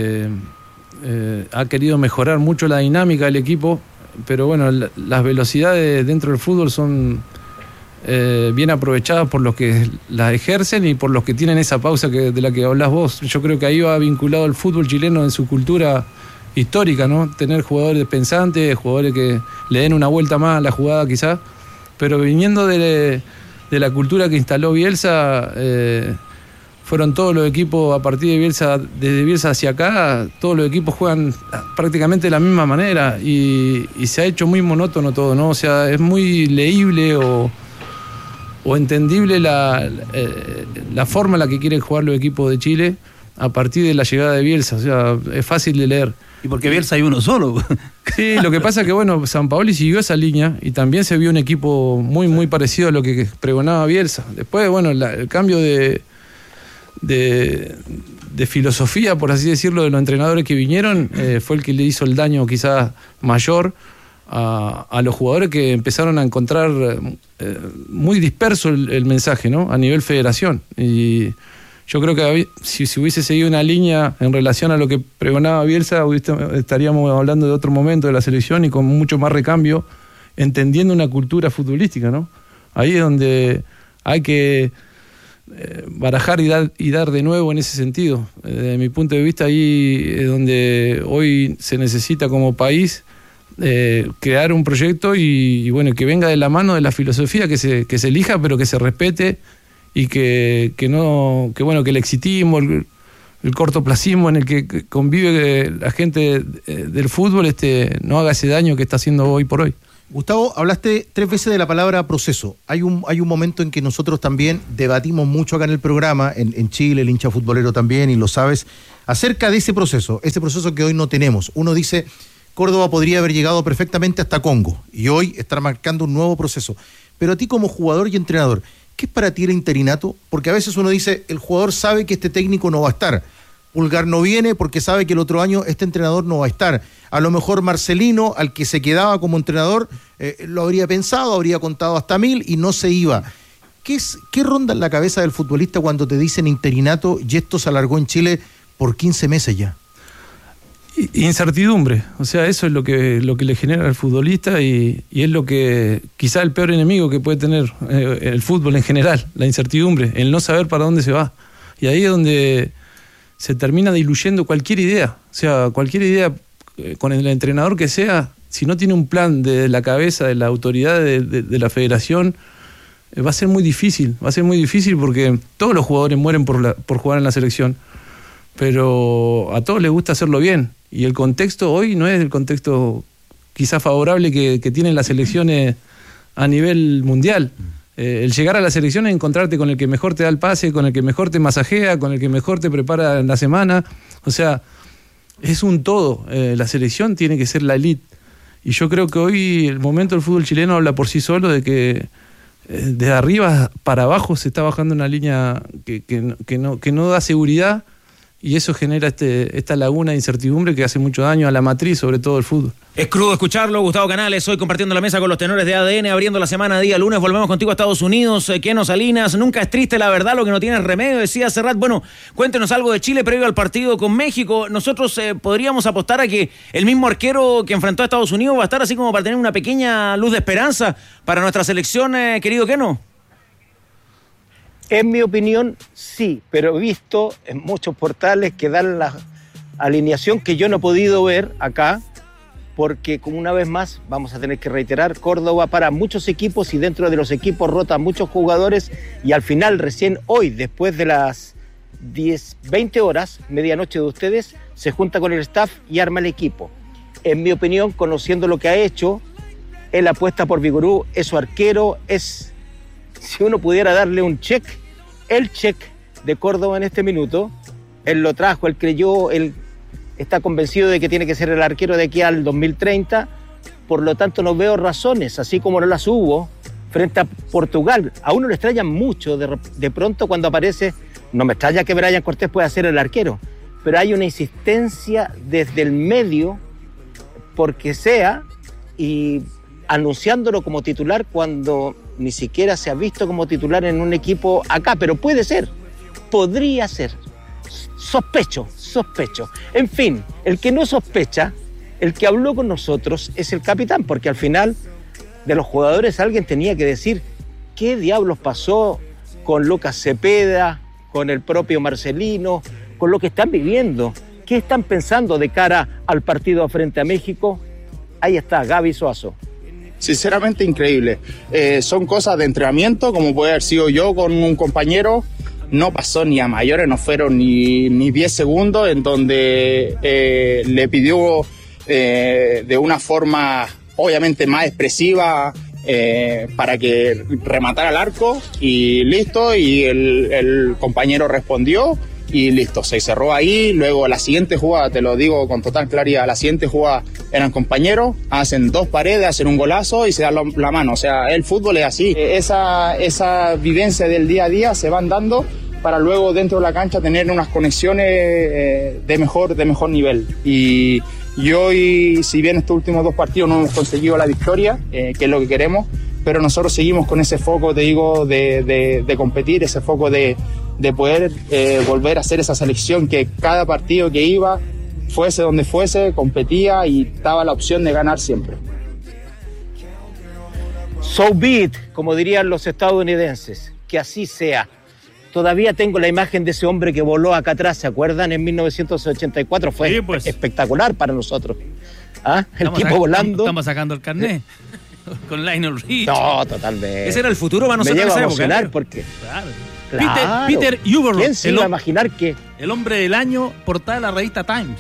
ha querido mejorar mucho la dinámica del equipo, pero bueno, las velocidades dentro del fútbol son bien aprovechadas por los que las ejercen y por los que tienen esa pausa de la que hablás vos. Yo creo que ahí va vinculado el fútbol chileno en su cultura histórica, ¿no? Tener jugadores pensantes, jugadores que le den una vuelta más a la jugada quizás, pero viniendo de la cultura que instaló Bielsa, fueron todos los equipos a partir de Bielsa, desde Bielsa hacia acá, todos los equipos juegan prácticamente de la misma manera y se ha hecho muy monótono todo, ¿no? O sea, es muy leíble o entendible la forma en la que quieren jugar los equipos de Chile a partir de la llegada de Bielsa. O sea, es fácil de leer. Y porque Bielsa hay uno solo. Sí, lo que pasa es que, bueno, Sampaoli siguió esa línea y también se vio un equipo muy, muy parecido a lo que pregonaba Bielsa. Después, bueno, el cambio de filosofía, por así decirlo, de los entrenadores que vinieron, fue el que le hizo el daño quizás mayor a los jugadores, que empezaron a encontrar muy disperso el mensaje, ¿no? A nivel federación. Y yo creo que si hubiese seguido una línea en relación a lo que pregonaba Bielsa, estaríamos hablando de otro momento de la selección y con mucho más recambio, entendiendo una cultura futbolística, ¿no? Ahí es donde hay que barajar y dar de nuevo en ese sentido. Desde mi punto de vista, ahí es donde hoy se necesita como país crear un proyecto y bueno, que venga de la mano de la filosofía, que se elija, pero que se respete y que el exitismo, el cortoplacismo en el que convive la gente del fútbol no haga ese daño que está haciendo hoy por hoy. Gustavo, hablaste 3 veces de la palabra proceso. Hay un momento en que nosotros también debatimos mucho acá en el programa, en Chile, el hincha futbolero también, y lo sabes, acerca de ese proceso que hoy no tenemos. Uno dice, Córdoba podría haber llegado perfectamente hasta Congo, y hoy está marcando un nuevo proceso. Pero a ti como jugador y entrenador, ¿qué es para ti el interinato? Porque a veces uno dice, el jugador sabe que este técnico no va a estar. Pulgar no viene porque sabe que el otro año este entrenador no va a estar. A lo mejor Marcelino, al que se quedaba como entrenador, lo habría pensado, habría contado hasta 1000 y no se iba. ¿Qué ronda en la cabeza del futbolista cuando te dicen interinato y esto se alargó en Chile por 15 meses ya? Incertidumbre, o sea, eso es lo que le genera al futbolista y es lo que quizá el peor enemigo que puede tener el fútbol en general, la incertidumbre, el no saber para dónde se va. Y ahí es donde se termina diluyendo cualquier idea, o sea, cualquier idea con el entrenador que sea, si no tiene un plan de la cabeza, de la autoridad de la federación, va a ser muy difícil porque todos los jugadores mueren por jugar en la selección, pero a todos les gusta hacerlo bien. Y el contexto hoy no es el contexto quizás favorable que tienen las selecciones a nivel mundial. El llegar a la selección es encontrarte con el que mejor te da el pase, con el que mejor te masajea, con el que mejor te prepara en la semana. O sea, es un todo. La selección tiene que ser la elite. Y yo creo que hoy el momento del fútbol chileno habla por sí solo de que de arriba para abajo se está bajando una línea que no da seguridad. Y eso genera esta laguna de incertidumbre que hace mucho daño a la matriz, sobre todo el fútbol. Es crudo escucharlo, Gustavo Canales, hoy compartiendo la mesa con los tenores de ADN, abriendo la semana día lunes. Volvemos contigo a Estados Unidos. Keno Salinas, nunca es triste la verdad, lo que no tiene remedio, decía Serrat. Bueno, cuéntenos algo de Chile previo al partido con México. Nosotros podríamos apostar a que el mismo arquero que enfrentó a Estados Unidos va a estar así como para tener una pequeña luz de esperanza para nuestra selección, querido Keno. En mi opinión, sí, pero he visto en muchos portales que dan la alineación que yo no he podido ver acá, porque como una vez más, vamos a tener que reiterar, Córdoba para muchos equipos y dentro de los equipos rotan muchos jugadores y al final, recién hoy, después de las 20 horas, medianoche de ustedes, se junta con el staff y arma el equipo. En mi opinión, conociendo lo que ha hecho, él apuesta por Vigorú, es su arquero, es, si uno pudiera darle un check, el check de Córdoba en este minuto, él lo trajo, él creyó, él está convencido de que tiene que ser el arquero de aquí al 2030, por lo tanto no veo razones, así como no las hubo frente a Portugal. A uno le extraña mucho de pronto cuando aparece, no me extraña que Brian Cortés pueda ser el arquero, pero hay una insistencia desde el medio porque sea y anunciándolo como titular cuando ni siquiera se ha visto como titular en un equipo acá, pero puede ser, podría ser, sospecho. En fin, el que no sospecha, el que habló con nosotros es el capitán, porque al final de los jugadores alguien tenía que decir qué diablos pasó con Lucas Cepeda, con el propio Marcelino, con lo que están viviendo, qué están pensando de cara al partido frente a México. Ahí está, Gaby Suazo. Sinceramente increíble. Son cosas de entrenamiento, como puede haber sido yo con un compañero. No pasó ni a mayores, no fueron ni 10 segundos, en donde le pidió de una forma obviamente más expresiva para que rematara el arco y listo, y el compañero respondió y listo, se cerró ahí. Luego la siguiente jugada, te lo digo con total claridad, la siguiente jugada eran compañeros, hacen 2 paredes, hacen un golazo y se dan la mano. O sea, el fútbol es así. Esa vivencia del día a día se van dando para luego dentro de la cancha tener unas conexiones de mejor nivel. Y hoy, si bien estos últimos 2 partidos no hemos conseguido la victoria, que es lo que queremos, pero nosotros seguimos con ese foco, te digo, de competir, ese foco de poder volver a hacer esa selección que cada partido que iba, fuese donde fuese, competía y daba la opción de ganar siempre. So be it, como dirían los estadounidenses, que así sea. Todavía tengo la imagen de ese hombre que voló acá atrás, ¿se acuerdan? En 1984 fue sí, pues, espectacular para nosotros. ¿Ah? El tipo volando. Estamos sacando el carnet. Con Lionel Richie. No, totalmente. Ese era el futuro para nosotros. Me lleva a emocionar porque... Claro. Claro. Peter Uberlo. ¿Quién se iba a imaginar que? El hombre del año, portada de la revista Times.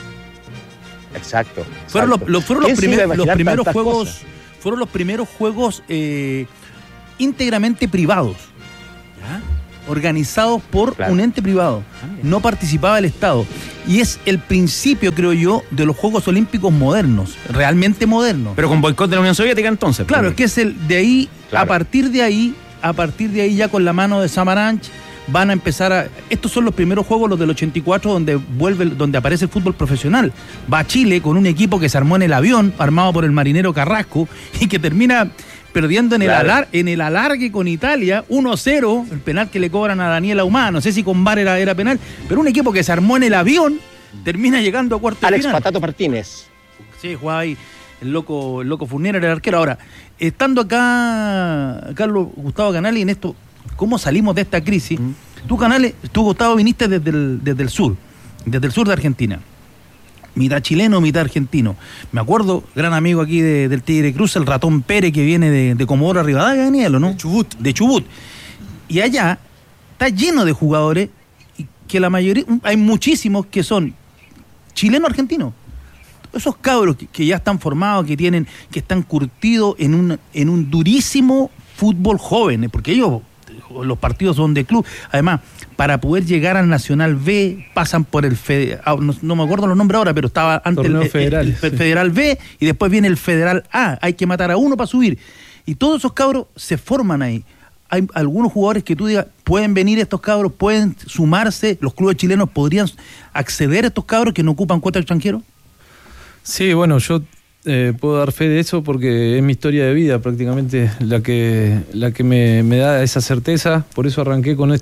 Exacto. Fueron los primeros juegos. Fueron los primeros juegos íntegramente privados. ¿Ya? Organizados por un ente privado. No participaba el Estado. Y es el principio, creo yo, de los Juegos Olímpicos modernos. Realmente modernos. Pero con boicot de la Unión Soviética entonces. Claro, es que es el de ahí, claro. A partir de ahí ya con la mano de Samaranch van a empezar a... Estos son los primeros juegos, los del 84, donde aparece el fútbol profesional. Va a Chile con un equipo que se armó en el avión, armado por el marinero Carrasco, y que termina perdiendo en el alargue con Italia, 1-0, el penal que le cobran a Daniel Ahumada. No sé si con VAR era penal, pero un equipo que se armó en el avión termina llegando a cuartos de final. Alex Patato Martínez. Sí, jugaba ahí. El loco Fournier era el arquero. Ahora, estando acá, Carlos Gustavo Canales, en esto, ¿cómo salimos de esta crisis? Tú, Gustavo, viniste desde el sur de Argentina. Mitad chileno, mitad argentino. Me acuerdo, gran amigo aquí del Tigre Cruz, el Ratón Pérez, que viene de Comodoro Rivadavia, Daniel, ¿no? De Chubut. Y allá está lleno de jugadores, que la mayoría, hay muchísimos que son chilenos-argentinos. Esos cabros que ya están formados, que están curtidos en un durísimo fútbol joven, porque ellos, los partidos son de club. Además, para poder llegar al Nacional B, pasan por el no me acuerdo los nombres ahora, pero estaba antes el Federal B, y después viene el Federal A. Hay que matar a uno para subir. Y todos esos cabros se forman ahí. Hay algunos jugadores que tú digas, pueden venir estos cabros, pueden sumarse, los clubes chilenos podrían acceder a estos cabros que no ocupan cuota extranjero. Sí, bueno, yo puedo dar fe de eso porque es mi historia de vida prácticamente la que me da esa certeza. Por eso arranqué con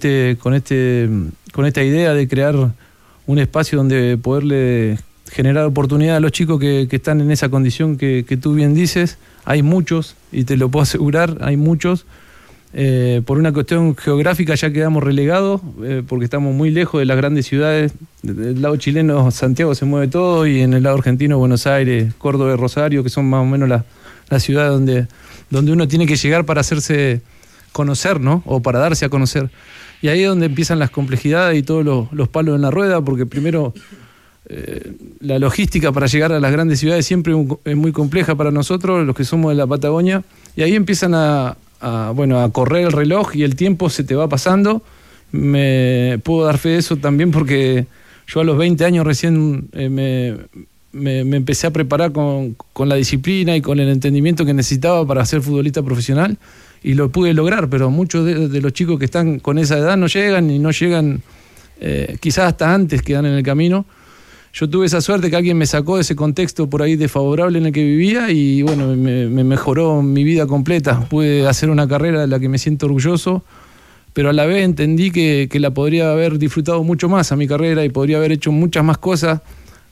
esta idea de crear un espacio donde poderle generar oportunidad a los chicos que están en esa condición que tú bien dices. Hay muchos, y te lo puedo asegurar, hay muchos. Por una cuestión geográfica ya quedamos relegados porque estamos muy lejos de las grandes ciudades. Del lado chileno Santiago se mueve todo, y en el lado argentino Buenos Aires, Córdoba y Rosario, que son más o menos las ciudades donde uno tiene que llegar para hacerse conocer, ¿no? O para darse a conocer. Y ahí es donde empiezan las complejidades y todos los palos en la rueda, porque primero la logística para llegar a las grandes ciudades siempre es muy compleja para nosotros, los que somos de la Patagonia, y ahí empiezan a correr el reloj y el tiempo se te va pasando. Me puedo dar fe de eso también porque yo a los 20 años recién me empecé a preparar con la disciplina y con el entendimiento que necesitaba para ser futbolista profesional, y lo pude lograr, pero muchos de los chicos que están con esa edad no llegan, quizás hasta antes quedan en el camino. Yo tuve esa suerte que alguien me sacó de ese contexto por ahí desfavorable en el que vivía, y bueno, me mejoró mi vida completa. Pude hacer una carrera de la que me siento orgulloso, pero a la vez entendí que la podría haber disfrutado mucho más a mi carrera, y podría haber hecho muchas más cosas,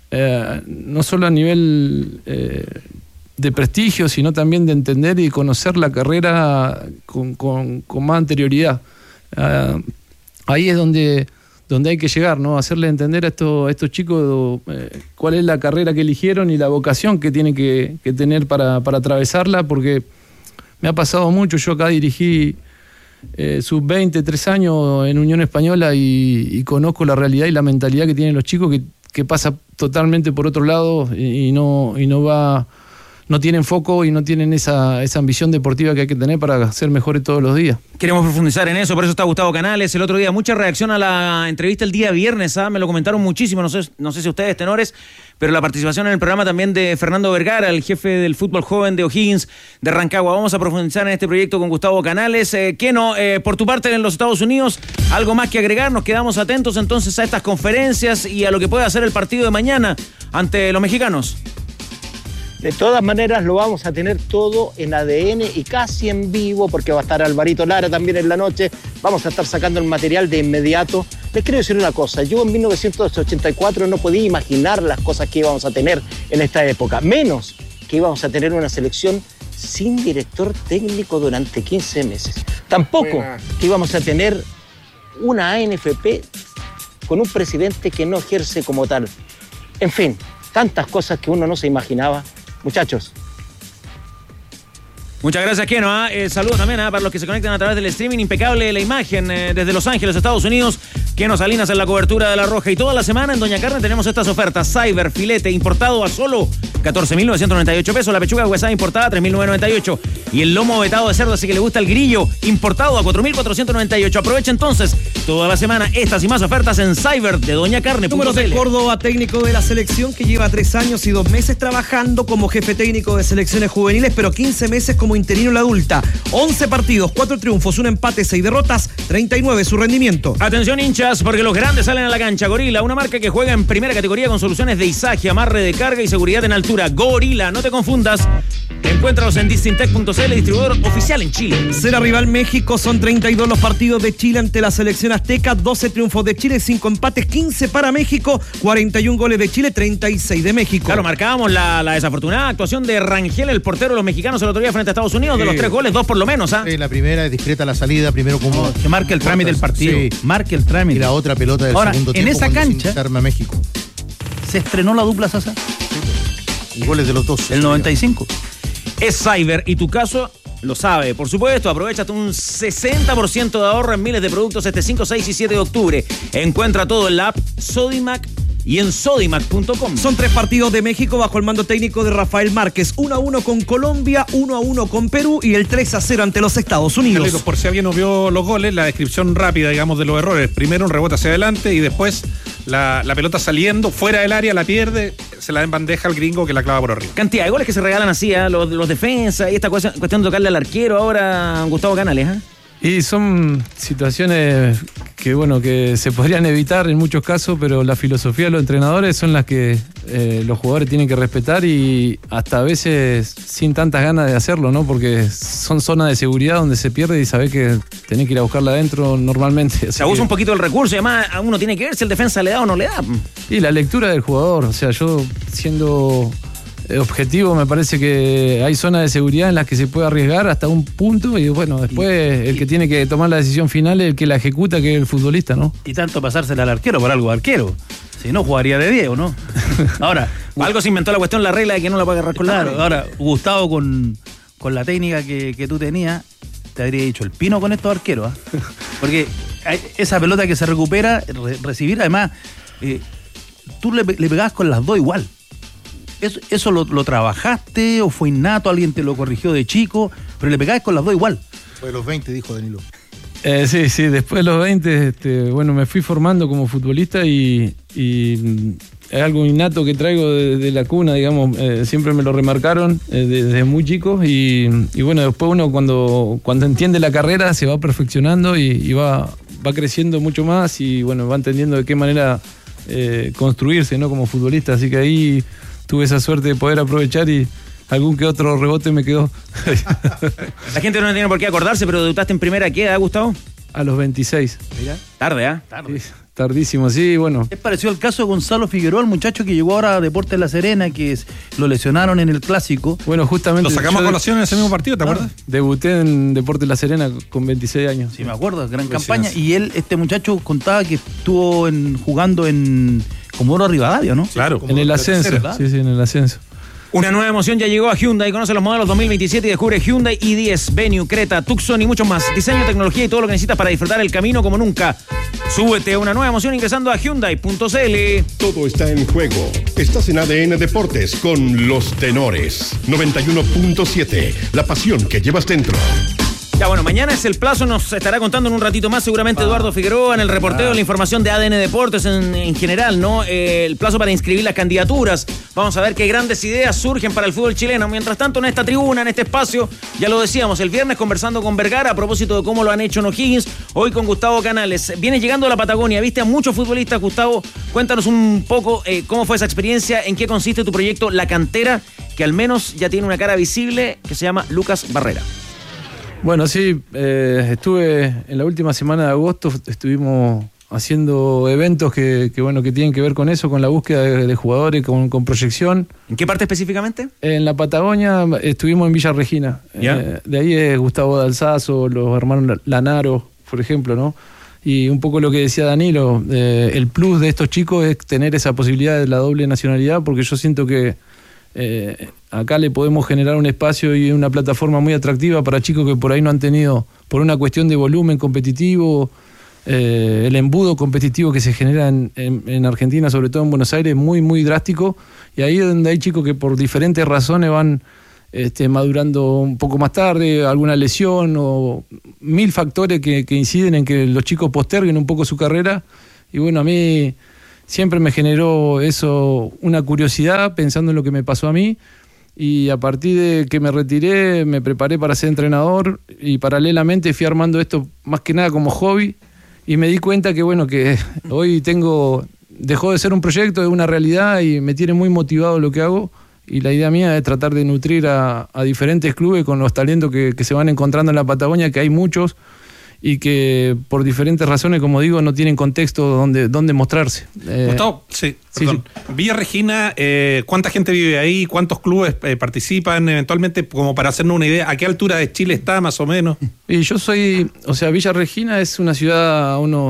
no solo a nivel de prestigio, sino también de entender y conocer la carrera con más anterioridad. Ahí es donde hay que llegar, ¿no? Hacerle entender a estos chicos cuál es la carrera que eligieron y la vocación que tienen que tener para atravesarla, porque me ha pasado mucho. Yo acá dirigí sub-20, 3 años en Unión Española, y conozco la realidad y la mentalidad que tienen los chicos, que pasa totalmente por otro lado, y no tienen foco y no tienen esa ambición deportiva que hay que tener para ser mejores todos los días. Queremos profundizar en eso, por eso está Gustavo Canales. El otro día, mucha reacción a la entrevista el día viernes, me lo comentaron muchísimo, no sé si ustedes, tenores, pero la participación en el programa también de Fernando Vergara, el jefe del fútbol joven de O'Higgins de Rancagua. Vamos a profundizar en este proyecto con Gustavo Canales. Keno, por tu parte en los Estados Unidos, ¿algo más que agregar? Nos quedamos atentos entonces a estas conferencias y a lo que puede hacer el partido de mañana ante los mexicanos. De todas maneras lo vamos a tener todo en ADN y casi en vivo, porque va a estar Alvarito Lara también en la noche. Vamos a estar sacando el material de inmediato. Les quiero decir una cosa, yo en 1984 no podía imaginar las cosas que íbamos a tener en esta época, menos que íbamos a tener una selección sin director técnico durante 15 meses. Tampoco que íbamos a tener una ANFP con un presidente que no ejerce como tal. En fin, tantas cosas que uno no se imaginaba. Muchachos, Muchas gracias, Keno. Saludos también para los que se conectan a través del streaming. Impecable la imagen desde Los Ángeles, Estados Unidos. Keno Salinas en la cobertura de La Roja. Y toda la semana en Doña Carne tenemos estas ofertas. Cyber, filete, importado a solo 14.998 pesos. La pechuga huesada importada, 3.998. Y el lomo vetado de cerdo, así que le gusta el grillo, importado a 4.498. Aprovecha entonces toda la semana estas y más ofertas en Cyber de Doña Carne. Números de Córdoba, técnico de la selección que lleva 3 años y 2 meses trabajando como jefe técnico de selecciones juveniles, pero 15 meses como interino en la adulta. 11 partidos, 4 triunfos, 1 empate, 6 derrotas, 39 su rendimiento. Atención, hinchas, porque los grandes salen a la cancha. Gorila, una marca que juega en primera categoría con soluciones de izaje, amarre de carga y seguridad en altura. Gorila, no te confundas. Encuéntralos en distintec.cl, distribuidor oficial en Chile. Será rival México, son 32 los partidos de Chile ante la selección azteca, 12 triunfos de Chile, 5 empates, 15 para México, 41 goles de Chile, 36 de México. Claro, marcábamos la desafortunada actuación de Rangel, el portero de los mexicanos el otro día frente a Estados Unidos. Sí. De los 3 goles, 2 por lo menos. Sí, la primera es discreta la salida, primero como... que marque el trámite del partido. Sí. Marque el trámite. Y la otra pelota del segundo tiempo. En esa cancha se arma México. Se estrenó la dupla Sasa. Y goles de los dos. El 95. Es Cyber y tu caso lo sabe. Por supuesto, aprovechate un 60% de ahorro en miles de productos este 5, 6 y 7 de octubre. Encuentra todo en la app Sodimac y en sodimac.com. Son 3 partidos de México bajo el mando técnico de Rafael Márquez. 1-1 con Colombia, 1-1 con Perú y el 3-0 ante los Estados Unidos. Carlitos, por si alguien no vio los goles, la descripción rápida, digamos, de los errores. Primero un rebote hacia adelante y después la pelota saliendo fuera del área, la pierde, se la da en bandeja al gringo que la clava por arriba. Cantidad de goles que se regalan así, los defensas y esta cuestión de tocarle al arquero ahora, Gustavo Canales. Y son situaciones que se podrían evitar en muchos casos, pero la filosofía de los entrenadores son las que los jugadores tienen que respetar y hasta a veces sin tantas ganas de hacerlo, ¿no? Porque son zonas de seguridad donde se pierde y sabés que tenés que ir a buscarla adentro normalmente. Se abusa un poquito el recurso y además a uno tiene que ver si el defensa le da o no le da. Y la lectura del jugador, o sea, yo siendo objetivo, me parece que hay zonas de seguridad en las que se puede arriesgar hasta un punto y bueno, después el que tiene que tomar la decisión final es el que la ejecuta, que es el futbolista, ¿no? Y tanto pasársela al arquero por algo arquero. Si no, jugaría de Diego, ¿no? Ahora, algo se inventó la cuestión, la regla de que no la puede agarrar con la mano. Ahora, Gustavo, con la técnica que tú tenías, te habría dicho el pino con estos arqueros, ¿eh? Porque esa pelota que se recupera, recibir, además, tú le pegabas con las dos igual. ¿Eso lo trabajaste o fue innato? ¿Alguien te lo corrigió de chico? Pero le pegabas con las dos igual. Fue de los 20, dijo Danilo. Sí, después de los 20, me fui formando como futbolista y es algo innato que traigo de la cuna, digamos, siempre me lo remarcaron desde muy chicos y bueno, después uno cuando entiende la carrera se va perfeccionando y va creciendo mucho más y bueno, va entendiendo de qué manera construirse, ¿no? Como futbolista, así que ahí tuve esa suerte de poder aprovechar y algún que otro rebote me quedó. La gente no tiene por qué acordarse, pero debutaste en primera, ¿a qué edad, Gustavo? A los 26. Mirá. Tarde. Sí, tardísimo, sí, bueno. Es parecido al caso de Gonzalo Figueroa, el muchacho que llegó ahora a Deportes La Serena, que lo lesionaron en el Clásico. Bueno, justamente. Lo sacamos a colación en ese mismo partido, ¿te acuerdas? Debuté en Deportes La Serena con 26 años. Sí, me acuerdo, gran campaña. Y este muchacho contaba que estuvo jugando en Comodoro Rivadavia, ¿no? Claro. En el ascenso. Sí, en el ascenso. Una nueva emoción ya llegó a Hyundai. Conoce los modelos 2027 y descubre Hyundai i10, Venue, Creta, Tucson y muchos más. Diseño, tecnología y todo lo que necesitas para disfrutar el camino como nunca. Súbete a una nueva emoción ingresando a Hyundai.cl. Todo está en juego. Estás en ADN Deportes con Los Tenores. 91.7. La pasión que llevas dentro. Ya, bueno, mañana es el plazo, nos estará contando en un ratito más seguramente Eduardo Figueroa en el reporteo, la información de ADN Deportes en general, ¿no? El plazo para inscribir las candidaturas. Vamos a ver qué grandes ideas surgen para el fútbol chileno. Mientras tanto, en esta tribuna, en este espacio, ya lo decíamos, el viernes conversando con Vergara a propósito de cómo lo han hecho en O'Higgins, hoy con Gustavo Canales. Vienes llegando a la Patagonia, viste a muchos futbolistas, Gustavo. Cuéntanos un poco cómo fue esa experiencia, en qué consiste tu proyecto La Cantera, que al menos ya tiene una cara visible, que se llama Lucas Barrera. Bueno, sí, estuve en la última semana de agosto, estuvimos haciendo eventos que tienen que ver con eso, con la búsqueda de jugadores, con proyección. ¿En qué parte específicamente? En la Patagonia estuvimos en Villa Regina. De ahí es Gustavo D'Alzazo, los hermanos Lanaro, por ejemplo, ¿no? Y un poco lo que decía Danilo, el plus de estos chicos es tener esa posibilidad de la doble nacionalidad, porque yo siento que acá le podemos generar un espacio y una plataforma muy atractiva para chicos que por ahí no han tenido, por una cuestión de volumen competitivo, el embudo competitivo que se genera en Argentina, sobre todo en Buenos Aires, muy, muy drástico, y ahí es donde hay chicos que por diferentes razones van madurando un poco más tarde, alguna lesión o 1000 factores que inciden en que los chicos posterguen un poco su carrera. Y bueno, a mí siempre me generó eso, una curiosidad pensando en lo que me pasó a mí, y a partir de que me retiré me preparé para ser entrenador y paralelamente fui armando esto más que nada como hobby, y me di cuenta que bueno, que hoy dejó de ser un proyecto, es una realidad y me tiene muy motivado lo que hago. Y la idea mía es tratar de nutrir a diferentes clubes con los talentos que se van encontrando en la Patagonia, que hay muchos y que por diferentes razones, como digo, no tienen contexto donde mostrarse. Gustavo, perdón. Villa Regina, ¿cuánta gente vive ahí? ¿Cuántos clubes participan? Eventualmente, como para hacernos una idea, ¿a qué altura de Chile está más o menos? Y yo Villa Regina es una ciudad a unos